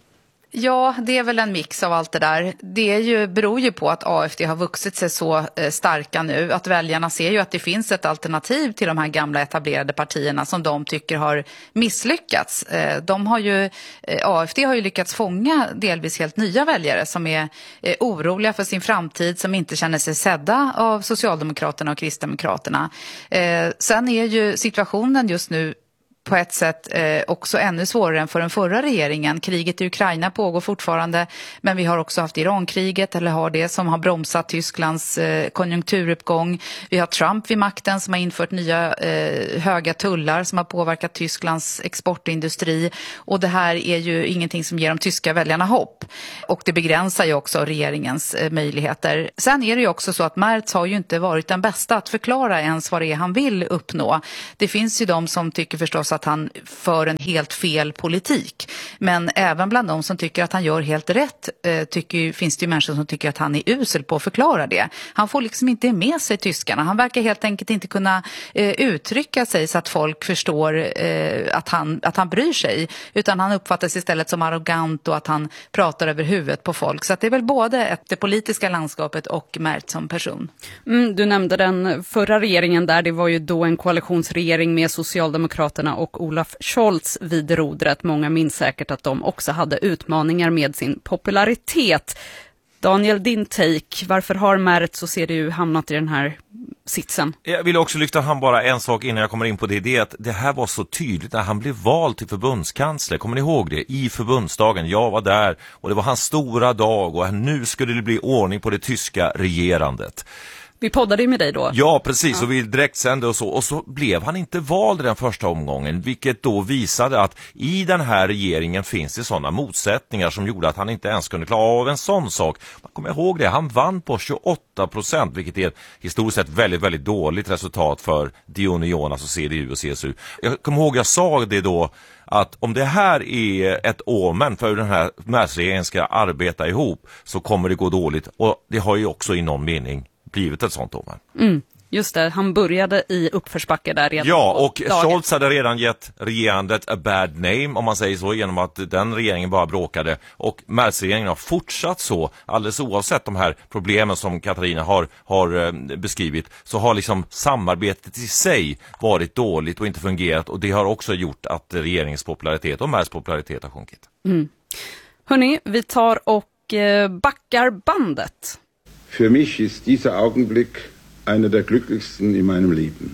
Ja, det är väl en mix av allt det där. Det är ju, beror ju på att A F D har vuxit sig så eh, starka nu. Att väljarna ser ju att det finns ett alternativ till de här gamla etablerade partierna som de tycker har misslyckats. Eh, de har ju, eh, A F D har ju lyckats fånga delvis helt nya väljare som är eh, oroliga för sin framtid, som inte känner sig sedda av Socialdemokraterna och Kristdemokraterna. Eh, sen är ju situationen just nu på ett sätt eh, också ännu svårare än för den förra regeringen. Kriget i Ukraina pågår fortfarande, men vi har också haft Irankriget, eller har det, som har bromsat Tysklands eh, konjunkturuppgång. Vi har Trump vid makten som har infört nya eh, höga tullar som har påverkat Tysklands exportindustri. Och det här är ju ingenting som ger de tyska väljarna hopp. Och det begränsar ju också regeringens eh, möjligheter. Sen är det ju också så att Merz har ju inte varit den bästa att förklara ens vad det är han vill uppnå. Det finns ju de som tycker förstås att han för en helt fel politik. Men även bland de som tycker att han gör helt rätt eh, tycker, finns det ju människor som tycker att han är usel på att förklara det. Han får liksom inte med sig tyskarna. Han verkar helt enkelt inte kunna eh, uttrycka sig så att folk förstår eh, att, han, att han bryr sig. Utan han uppfattas istället som arrogant och att han pratar över huvudet på folk. Så att det är väl både ett, det politiska landskapet och Merz som person. Mm, du nämnde den förra regeringen där. Det var ju då en koalitionsregering med Socialdemokraterna och Olaf Scholz vid rodret. Många minns säkert att de också hade utmaningar med sin popularitet. Daniel, din take. Varför har Merz och C D U hamnat i den här sitsen? Jag vill också lyfta fram bara en sak innan jag kommer in på det. Det är att det här var så tydligt när han blev vald till förbundskansler. Kommer ni ihåg det? I förbundsdagen. Jag var där och det var hans stora dag och nu skulle det bli ordning på det tyska regerandet. Vi poddade ju med dig då. Ja, precis. Ja. Och vi direkt sände och så. Och så blev han inte vald i den första omgången. Vilket då visade att i den här regeringen finns det sådana motsättningar som gjorde att han inte ens kunde klara av en sån sak. Man kommer ihåg det. Han vann på tjugoåtta procent, vilket är ett historiskt sett väldigt, väldigt dåligt resultat för Die Union, alltså C D U och C S U. Jag kommer ihåg jag sa det då, att om det här är ett omen för hur den här Merz-regeringen ska arbeta ihop så kommer det gå dåligt. Och det har ju också i någon mening blivit ett sånt omen. Mm, just det, han började i uppförsbacke där redan. Ja, och dagen. Scholz hade redan gett regerandet a bad name, om man säger så, genom att den regeringen bara bråkade. Och Merz-regeringen har fortsatt så, alldeles oavsett de här problemen som Katarina har, har eh, beskrivit, så har liksom samarbetet i sig varit dåligt och inte fungerat. Och det har också gjort att regeringens popularitet och Merz popularitet har sjunkit. Mm. Hörrni, vi tar och eh, backar bandet. Für mich ist dieser Augenblick einer der glücklichsten in meinem Leben.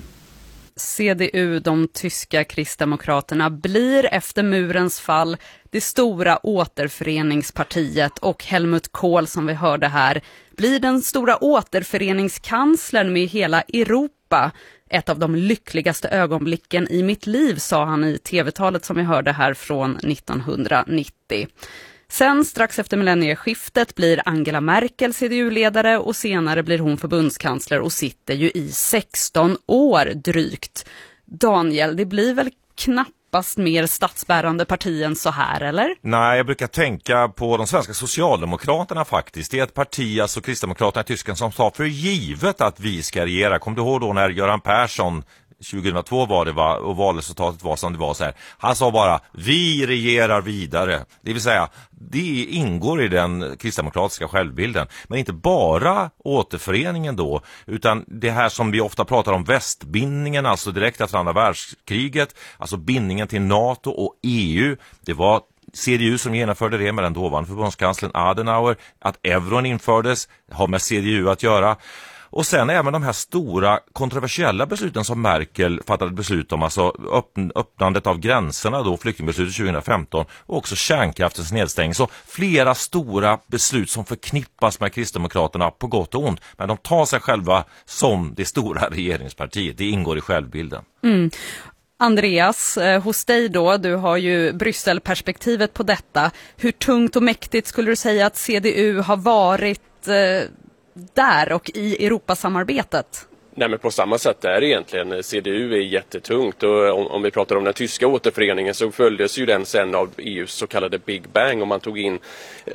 C D U, de tyska kristdemokraterna, blir efter murens fall det stora återföreningspartiet, och Helmut Kohl, som vi hörde här, blir den stora återföreningskanslern med hela Europa. Ett av de lyckligaste ögonblicken i mitt liv, sa han i tv-talet som vi hörde här från nittonhundranittio. Sen strax efter millennieskiftet blir Angela Merkel C D U-ledare och senare blir hon förbundskansler och sitter ju i sexton år drygt. Daniel, det blir väl knappast mer statsbärande parti än så här, eller? Nej, jag brukar tänka på de svenska socialdemokraterna faktiskt. Det är ett parti, alltså Kristdemokraterna i Tyskland, som tar för givet att vi ska regera. Kom du ihåg då när Göran Persson tjugohundratvå var det, va, och valresultatet var som det var så här. Han sa bara, vi regerar vidare. Det vill säga, det ingår i den kristdemokratiska självbilden. Men inte bara återföreningen då, utan det här som vi ofta pratar om, västbindningen, alltså direkt efter andra världskriget, alltså bindningen till NATO och E U. Det var C D U som genomförde det med den dåvarande förbundskanslern Adenauer. Att euron infördes har med C D U att göra. Och sen även de här stora kontroversiella besluten som Merkel fattade beslut om, alltså öppn- öppnandet av gränserna då, flyktingbeslutet tjugohundrafemton, och också kärnkraftens nedstängning. Så flera stora beslut som förknippas med Kristdemokraterna på gott och ont, men de tar sig själva som det stora regeringspartiet. Det ingår i självbilden. Mm. Andreas, eh, hos dig då, du har ju Brysselperspektivet på detta. Hur tungt och mäktigt skulle du säga att C D U har varit eh, där och i Europasamarbetet? Nej, men på samma sätt är egentligen. C D U är jättetungt och om, om vi pratar om den tyska återföreningen så följdes ju den sen av E U:s så kallade Big Bang och man tog in eh,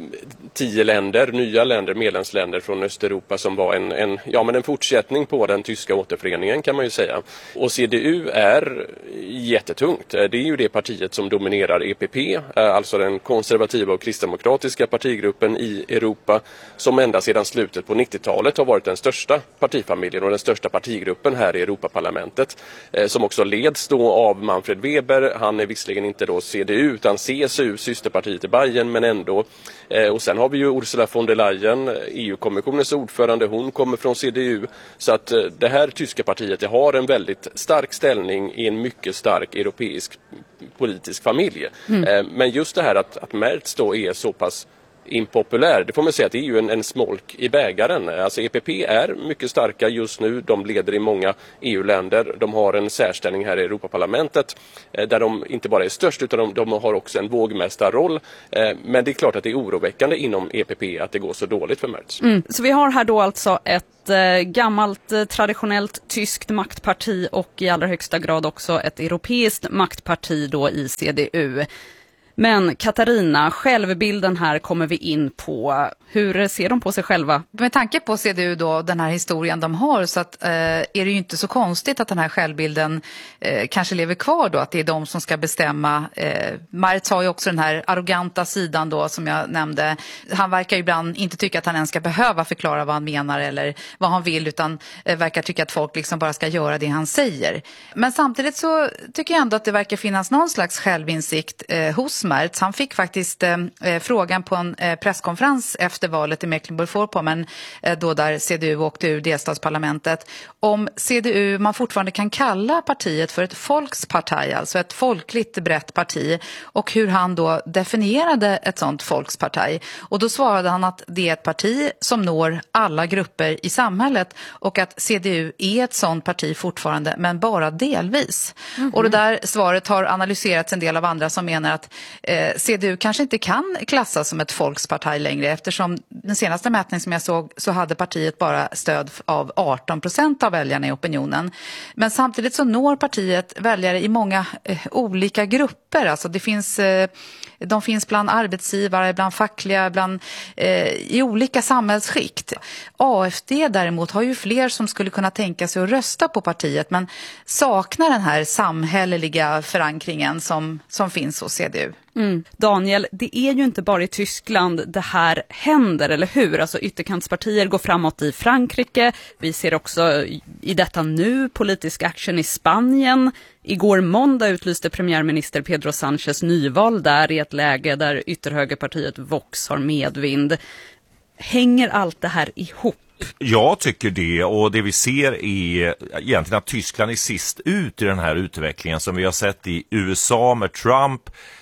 tio länder, nya länder, medlemsländer från Östeuropa som var en, en, ja, men en fortsättning på den tyska återföreningen kan man ju säga. Och C D U är jättetungt. Det är ju det partiet som dominerar E P P, alltså den konservativa och kristdemokratiska partigruppen i Europa som ända sedan slutet på nittiotalet har varit den största partifamiljen och den största partigruppen här i Europaparlamentet eh, som också leds då av Manfred Weber. Han är visserligen inte då C D U utan C S U, systerpartiet i Bayern, men ändå. Eh, och sen har vi ju Ursula von der Leyen, E U-kommissionens ordförande, hon kommer från C D U. Så att eh, det här tyska partiet det har en väldigt stark ställning i en mycket stark europeisk politisk familj. Mm. Eh, men just det här att, att Merz då är så pass impopulär, det får man säga att det är ju en, en smolk i bägaren. Alltså E P P är mycket starka just nu, de leder i många E U-länder, de har en särställning här i Europaparlamentet eh, där de inte bara är störst utan de, de har också en vågmästarroll. Eh, men det är klart att det är oroväckande inom E P P att det går så dåligt för Merz. Mm. Så vi har här då alltså ett eh, gammalt eh, traditionellt tyskt maktparti och i allra högsta grad också ett europeiskt maktparti då i C D U. Men Katarina, självbilden här kommer vi in på. Hur ser de på sig själva? Med tanke på C D U då, den här historien de har, så att, eh, är det ju inte så konstigt att den här självbilden eh, kanske lever kvar då, att det är de som ska bestämma. Eh, Merz har ju också den här arroganta sidan då som jag nämnde. Han verkar ju ibland inte tycka att han ens ska behöva förklara vad han menar eller vad han vill, utan eh, verkar tycka att folk liksom bara ska göra det han säger. Men samtidigt så tycker jag ändå att det verkar finnas någon slags självinsikt eh, hos Merz. Han fick faktiskt eh, frågan på en eh, presskonferens efter valet i Mecklenburg-Vorpommern eh, då där C D U åkte ur delstatsparlamentet om C D U man fortfarande kan kalla partiet för ett folksparti, alltså ett folkligt brett parti, och hur han då definierade ett sånt folksparti. Och då svarade han att det är ett parti som når alla grupper i samhället och att C D U är ett sånt parti fortfarande men bara delvis. Mm-hmm. Och det där svaret har analyserats en del av andra som menar att eh, C D U kanske inte kan klassas som ett folksparti längre, eftersom den senaste mätningen som jag såg så hade partiet bara stöd av arton procent av väljarna i opinionen. Men samtidigt så når partiet väljare i många eh, olika grupper. Alltså det finns, eh, de finns bland arbetsgivare, bland fackliga, bland, eh, i olika samhällsskikt. A F D däremot har ju fler som skulle kunna tänka sig att rösta på partiet men saknar den här samhälleliga förankringen som, som finns hos C D U. Mm. Daniel, det är ju inte bara i Tyskland det här händer, eller hur? Alltså ytterkantspartier går framåt i Frankrike. Vi ser också i detta nu politisk action i Spanien. Igår måndag utlyste premiärminister Pedro Sánchez nyval där i ett läge där ytterhögerpartiet Vox har medvind. Hänger allt det här ihop? Jag tycker det, och det vi ser är egentligen att Tyskland är sist ut i den här utvecklingen som vi har sett i U S A med Trump.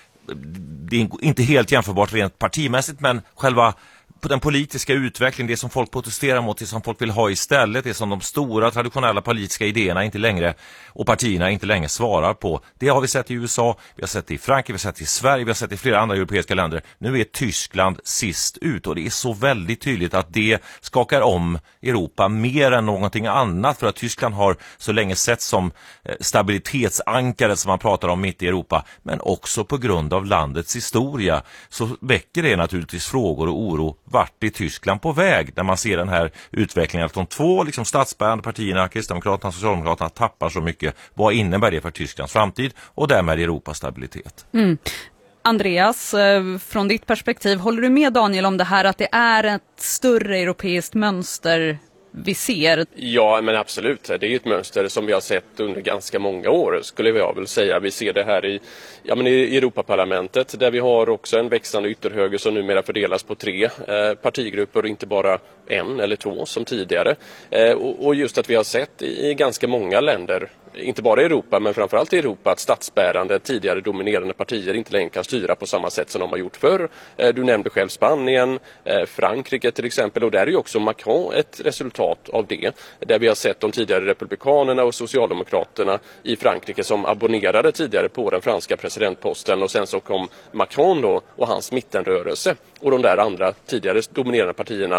Det är inte helt jämförbart rent partimässigt, men själva på den politiska utvecklingen, det som folk protesterar mot, det som folk vill ha istället, det som de stora traditionella politiska idéerna inte längre och partierna inte längre svarar på. Det har vi sett i U S A, vi har sett det i Frankrike, vi har sett det i Sverige, vi har sett det i flera andra europeiska länder. Nu är Tyskland sist ut och det är så väldigt tydligt att det skakar om Europa mer än någonting annat, för att Tyskland har så länge sett som stabilitetsankare som man pratar om mitt i Europa, men också på grund av landets historia så väcker det naturligtvis frågor och oro. Vart är Tyskland på väg när man ser den här utvecklingen att de två liksom statsbärande partierna, Kristdemokraterna och Socialdemokraterna, tappar så mycket? Vad innebär det för Tysklands framtid och därmed Europas stabilitet? Mm. Andreas, från ditt perspektiv, håller du med Daniel om det här att det är ett större europeiskt mönster vi ser? Ja, men absolut. Det är ju ett mönster som vi har sett under ganska många år, skulle jag väl säga. Vi ser det här i, ja, men i Europaparlamentet där vi har också en växande ytterhöger som numera fördelas på tre eh, partigrupper och inte bara en eller två som tidigare. Eh, och, och just att vi har sett i, i ganska många länder, inte bara i Europa men framförallt i Europa, att statsbärande, tidigare dominerande partier inte längre kan styra på samma sätt som de har gjort förr. Eh, du nämnde själv Spanien, eh, Frankrike till exempel, och där är ju också Macron ett resultat av det, där vi har sett de tidigare republikanerna och socialdemokraterna i Frankrike som abonnerade tidigare på den franska presidentposten, och sen så kom Macron då och hans mittenrörelse och de där andra tidigare dominerande partierna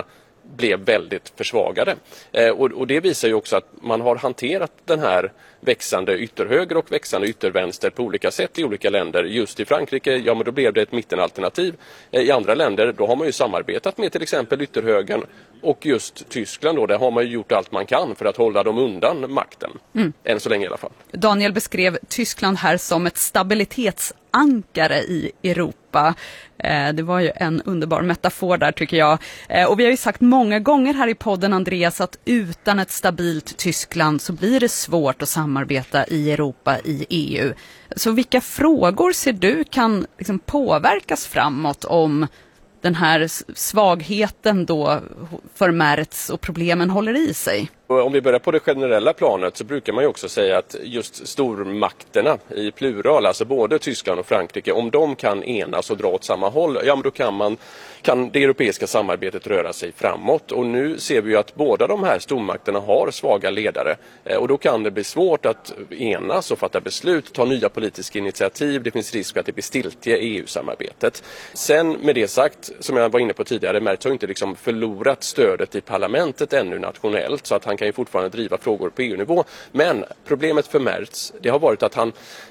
blev väldigt försvagade. Eh, och, och det visar ju också att man har hanterat den här växande ytterhöger och växande yttervänster på olika sätt i olika länder. Just i Frankrike, ja men då blev det ett mittenalternativ. Eh, I andra länder, då har man ju samarbetat med till exempel ytterhögern, och just Tyskland då, där har man ju gjort allt man kan för att hålla dem undan makten. Mm. Än så länge i alla fall. Daniel beskrev Tyskland här som ett stabilitetsankare i Europa. Eh, det var ju en underbar metafor där tycker jag. Eh, och vi har ju sagt många gånger här i podden, Andreas, att utan ett stabilt Tyskland så blir det svårt att samarbeta i Europa, i E U. Så vilka frågor ser du kan liksom påverkas framåt om den här svagheten då för Merz och problemen håller i sig? Om vi börjar på det generella planet så brukar man ju också säga att just stormakterna i plural, alltså både Tyskland och Frankrike, om de kan enas och dra åt samma håll, ja men då kan man kan det europeiska samarbetet röra sig framåt. Och nu ser vi ju att båda de här stormakterna har svaga ledare, och då kan det bli svårt att enas och fatta beslut, ta nya politiska initiativ. Det finns risk för att det blir stiltje i E U-samarbetet. Sen med det sagt, som jag var inne på tidigare, Merz har inte liksom förlorat stödet i parlamentet ännu nationellt, så att han kan ju fortfarande driva frågor på E U-nivå. Men problemet för Merz, det har varit att han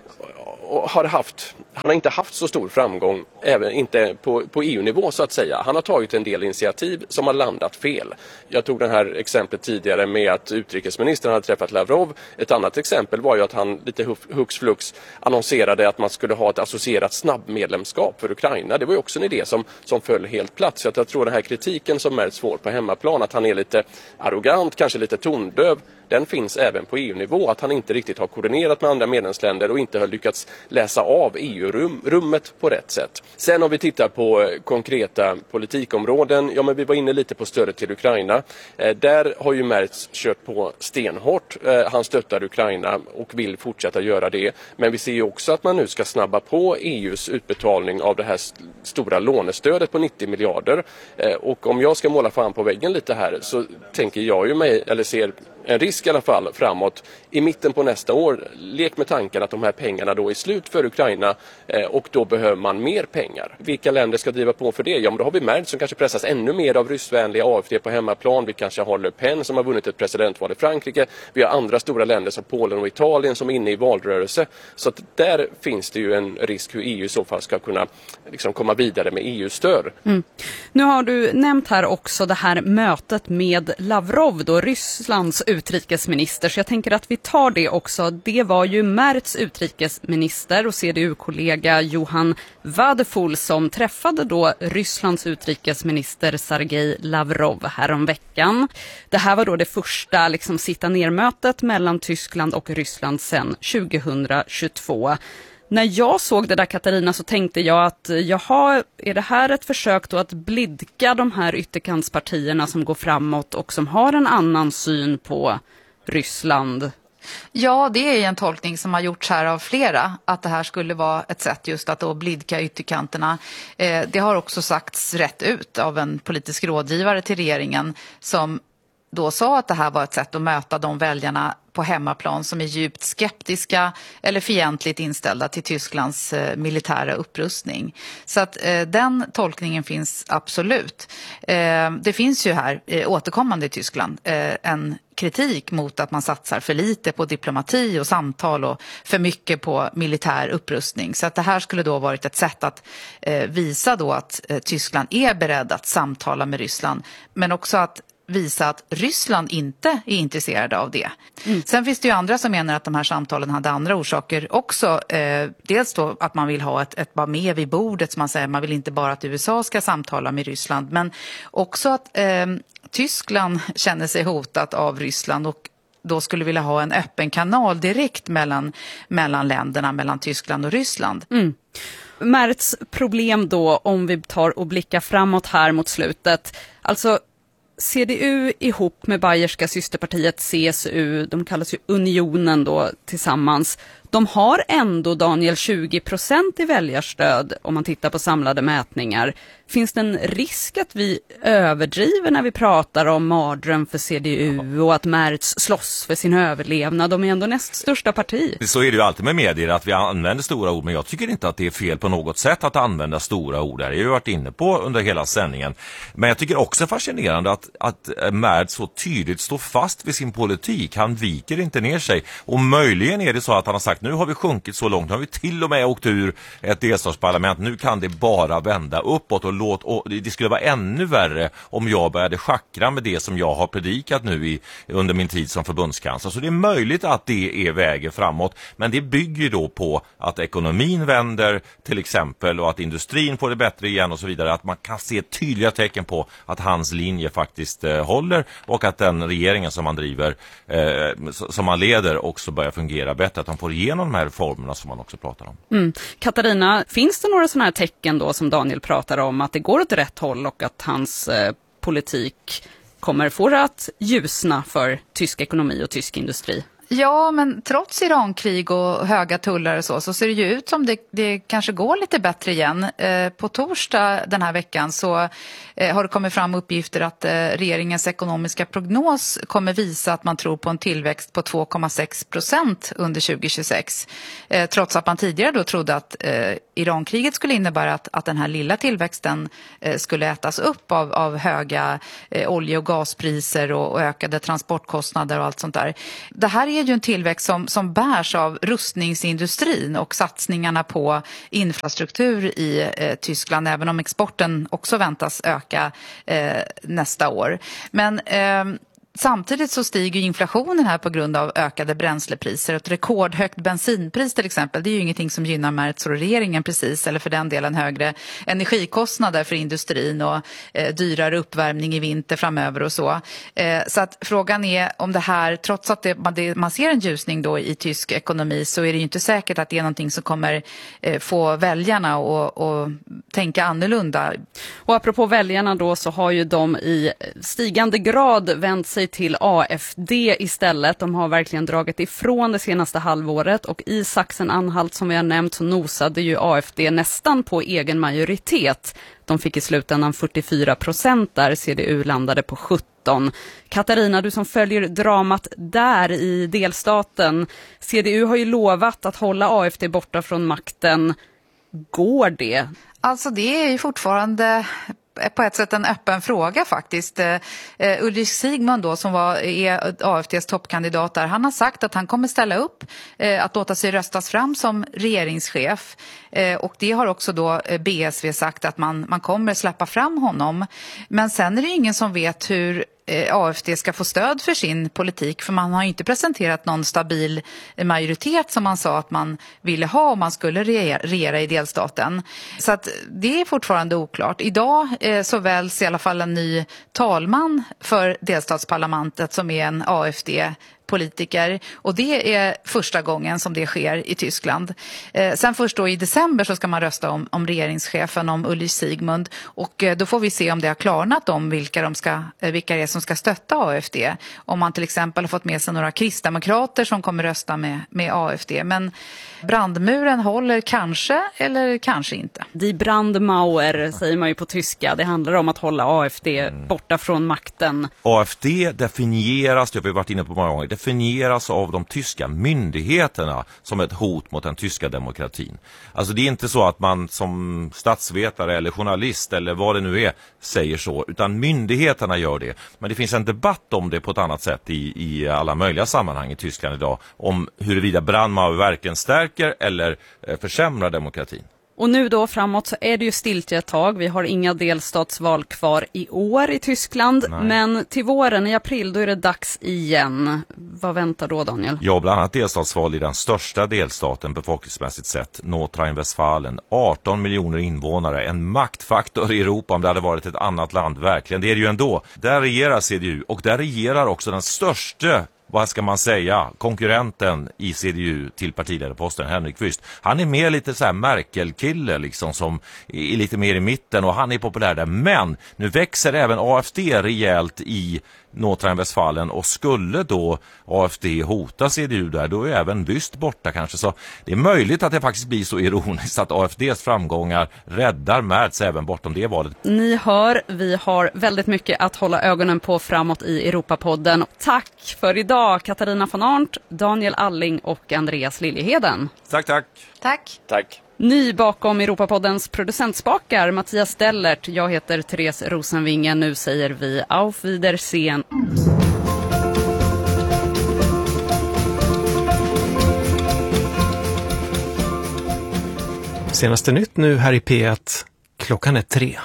har haft, han har inte haft så stor framgång, även inte på, på E U-nivå så att säga. Han har tagit en del initiativ som har landat fel. Jag tog det här exemplet tidigare med att utrikesministern hade träffat Lavrov. Ett annat exempel var ju att han lite hux flux annonserade att man skulle ha ett associerat snabbmedlemskap för Ukraina. Det var ju också en idé som, som föll helt platt. Så jag tror den här kritiken som Merz får på hemmaplan, att han är lite arrogant, kanske lite tondöv, den finns även på E U-nivå, att han inte riktigt har koordinerat med andra medlemsländer och inte har lyckats läsa av E U-rummet på rätt sätt. Sen om vi tittar på konkreta politikområden, ja men vi var inne lite på stödet till Ukraina. Eh, där har ju Merz kört på stenhårt. Eh, han stöttar Ukraina och vill fortsätta göra det. Men vi ser ju också att man nu ska snabba på E U:s utbetalning av det här st- stora lånestödet på nittio miljarder. Eh, och om jag ska måla fan på väggen lite här så tänker jag ju mig, eller ser en risk i alla fall framåt i mitten på nästa år. Lek med tanken att de här pengarna då är slut för Ukraina, eh, och då behöver man mer pengar. Vilka länder ska driva på för det? Ja, men då har vi Merz som kanske pressas ännu mer av ryssvänliga A F D på hemmaplan. Vi kanske har Le Pen som har vunnit ett presidentval i Frankrike. Vi har andra stora länder som Polen och Italien som är inne i valrörelse. Så att där finns det ju en risk hur E U i så fall ska kunna liksom komma vidare med E U-stöd. Mm. Nu har du nämnt här också det här mötet med Lavrov, då Rysslands utrikesminister, så jag tänker att vi tar det också. Det var ju Merz utrikesminister och C D U-kollega Johan Vadeful som träffade då Rysslands utrikesminister Sergej Lavrov häromveckan. Det här var då det första liksom sitta ner-mötet mellan Tyskland och Ryssland sedan tjugohundratjugotvå. När jag såg det där, Katarina, så tänkte jag att jaha, är det här ett försök då att blidka de här ytterkantspartierna som går framåt och som har en annan syn på Ryssland? Ja, det är en tolkning som har gjorts här av flera, att det här skulle vara ett sätt just att då blidka ytterkanterna. Eh, det har också sagts rätt ut av en politisk rådgivare till regeringen som då sa att det här var ett sätt att möta de väljarna på hemmaplan som är djupt skeptiska eller fientligt inställda till Tysklands eh, militära upprustning. Så att eh, den tolkningen finns absolut. Eh, det finns ju här eh, återkommande i Tyskland eh, en kritik mot att man satsar för lite på diplomati och samtal och för mycket på militär upprustning. Så att det här skulle då varit ett sätt att eh, visa då att eh, Tyskland är beredd att samtala med Ryssland, men också att visa att Ryssland inte är intresserade av det. Mm. Sen finns det ju andra som menar att de här samtalen hade andra orsaker också. Eh, dels då att man vill ha ett, ett bara med vid bordet, som man säger. Man vill inte bara att U S A ska samtala med Ryssland, men också att eh, Tyskland känner sig hotat av Ryssland och då skulle vilja ha en öppen kanal direkt mellan, mellan länderna, mellan Tyskland och Ryssland. Mm. Merz problem då, om vi tar och blickar framåt här mot slutet. Alltså C D U ihop med bayerska systerpartiet C S U, de kallas ju Unionen då tillsammans. De har ändå, Daniel, tjugo procent i väljarstöd om man tittar på samlade mätningar. Finns det en risk att vi överdriver när vi pratar om mardröm för C D U och att Merz slåss för sin överlevnad? De är ändå näst största parti. Så är det ju alltid med medier, att vi använder stora ord, men jag tycker inte att det är fel på något sätt att använda stora ord. Det har jag ju varit inne på under hela sändningen. Men jag tycker också fascinerande att, att Merz så tydligt står fast vid sin politik. Han viker inte ner sig. Och möjligen är det så att han har sagt, nu har vi sjunkit så långt, nu har vi till och med åkt ur ett delstatsparlament, nu kan det bara vända uppåt. Och låt, och det skulle vara ännu värre om jag började schackra med det som jag har predikat nu i, under min tid som förbundskansler. Så det är möjligt att det är vägen framåt, men det bygger ju då på att ekonomin vänder till exempel och att industrin får det bättre igen och så vidare. Att man kan se tydliga tecken på att hans linje faktiskt eh, håller och att den regeringen som man driver, eh, som man leder också börjar fungera bättre. Att de får igenom de här reformerna som man också pratar om. Mm. Katarina, finns det några sådana här tecken då som Daniel pratar om, att det går åt rätt håll och att hans eh, politik kommer få att ljusna för tysk ekonomi och tysk industri? Ja, men trots Irankrig och höga tullar och så, så ser det ju ut som det, det kanske går lite bättre igen. Eh, på torsdag den här veckan så eh, har det kommit fram uppgifter att eh, regeringens ekonomiska prognos kommer visa att man tror på en tillväxt på två komma sex procent under tjugo tjugosex. Eh, trots att man tidigare då trodde att eh, Irankriget skulle innebära att, att den här lilla tillväxten eh, skulle ätas upp av, av höga eh, olje- och gaspriser och, och ökade transportkostnader och allt sånt där. Det här är ju en tillväxt som, som bärs av rustningsindustrin och satsningarna på infrastruktur i eh, Tyskland, även om exporten också väntas öka eh, nästa år. Men eh, samtidigt så stiger inflationen här på grund av ökade bränslepriser. Ett rekordhögt bensinpris till exempel, det är ju ingenting som gynnar Merz och regeringen precis, eller för den delen högre energikostnader för industrin och eh, dyrare uppvärmning i vinter framöver och så. Eh, så att frågan är om det här, trots att det, man, det, man ser en ljusning då i tysk ekonomi, så är det ju inte säkert att det är någonting som kommer eh, få väljarna att och tänka annorlunda. Och apropå väljarna då, så har ju de i stigande grad vänt sig till A F D istället. De har verkligen dragit ifrån det senaste halvåret, och i Sachsen-Anhalt som vi har nämnt så nosade ju A F D nästan på egen majoritet. De fick i slutändan fyrtiofyra procent där, C D U landade på sjutton. Katarina, du som följer dramat där i delstaten, C D U har ju lovat att hålla A F D borta från makten. Går det? Alltså det är ju fortfarande på ett sätt en öppen fråga faktiskt. Uh, Ulrich Siegmund då, som var, är A F D:s toppkandidat där, han har sagt att han kommer ställa upp uh, att låta sig röstas fram som regeringschef. Uh, och det har också då uh, B S V sagt att man, man kommer släppa fram honom. Men sen är det ingen som vet hur A F D ska få stöd för sin politik, för man har ju inte presenterat någon stabil majoritet som man sa att man ville ha om man skulle regera, regera i delstaten. Så att det är fortfarande oklart. Idag eh, så väljs i alla fall en ny talman för delstatsparlamentet som är en A F D politiker, och det är första gången som det sker i Tyskland. Eh, sen först då i december så ska man rösta om, om regeringschefen, om Ulrich Siegmund, och eh, då får vi se om det har klarnat om vilka, de ska, eh, vilka det är som ska stötta A F D. Om man till exempel har fått med sig några kristdemokrater som kommer rösta med, med A F D. Men brandmuren håller kanske eller kanske inte. Die Brandmauer säger man ju på tyska. Det handlar om att hålla A F D borta från makten. A F D definieras, det har vi varit inne på många gånger, definieras av de tyska myndigheterna som ett hot mot den tyska demokratin. Alltså det är inte så att man som statsvetare eller journalist eller vad det nu är säger så, utan myndigheterna gör det. Men det finns en debatt om det på ett annat sätt i, i alla möjliga sammanhang i Tyskland idag, om huruvida Brandmauer verkligen stärker eller eh, försämrar demokratin. Och nu då framåt så är det ju stiltje ett tag. Vi har inga delstatsval kvar i år i Tyskland. Nej. Men till våren i april då är det dags igen. Vad väntar då, Daniel? Ja, bland annat delstatsval i den största delstaten befolkningsmässigt sett, Nordrhein-Westfalen. arton miljoner invånare, en maktfaktor i Europa om det hade varit ett annat land. Verkligen, det är det ju ändå. Där regerar C D U, och där regerar också den största vad ska man säga, konkurrenten i C D U till partiledarposten, Henrik Wüst. Han är mer lite så här Merkel-kille liksom, som är lite mer i mitten och han är populär där. Men nu växer även A F D rejält i Nordrhein-Westfalen och skulle då A F D hota C D U där, då är även Wüst borta kanske. Så det är möjligt att det faktiskt blir så ironiskt att A F Ds framgångar räddar Merz även bortom det valet. Ni hör, vi har väldigt mycket att hålla ögonen på framåt i Europapodden. Tack för idag Katarina von Arndt, Daniel Alling och Andreas Liljeheden. Tack, tack. Tack. Tack. Ny bakom Europapoddens producentspakar, Mattias Stellert. Jag heter Therese Rosenvinge. Nu säger vi auf Wiedersehen. Senaste nytt nu här i P ett. Klockan är tre.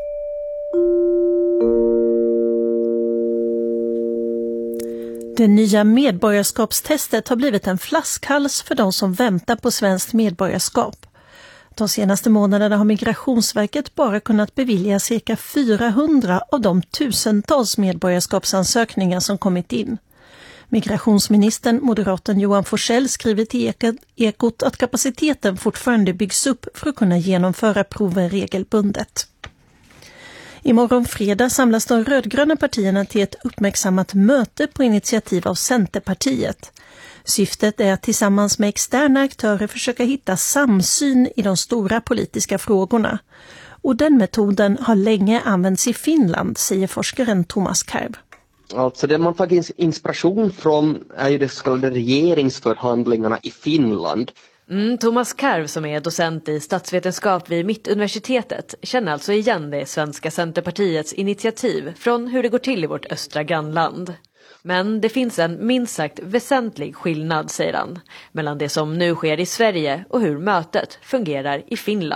Det nya medborgarskapstestet har blivit en flaskhals för de som väntar på svenskt medborgarskap. De senaste månaderna har Migrationsverket bara kunnat bevilja cirka fyrahundra av de tusentals medborgarskapsansökningar som kommit in. Migrationsministern, moderaten Johan Forssell, skriver till Ekot att kapaciteten fortfarande byggs upp för att kunna genomföra proven regelbundet. Imorgon fredag samlas de rödgröna partierna till ett uppmärksammat möte på initiativ av Centerpartiet. Syftet är att tillsammans med externa aktörer försöka hitta samsyn i de stora politiska frågorna. Och den metoden har länge använts i Finland, säger forskaren Thomas Karv. Alltså det man tagit inspiration från är ju de så kallade regeringsförhandlingarna i Finland. Mm, Thomas Karv, som är docent i statsvetenskap vid Mittuniversitetet, känner alltså igen det svenska Centerpartiets initiativ från hur det går till i vårt östra grannland. Men det finns en minst sagt väsentlig skillnad, säger han, mellan det som nu sker i Sverige och hur mötet fungerar i Finland.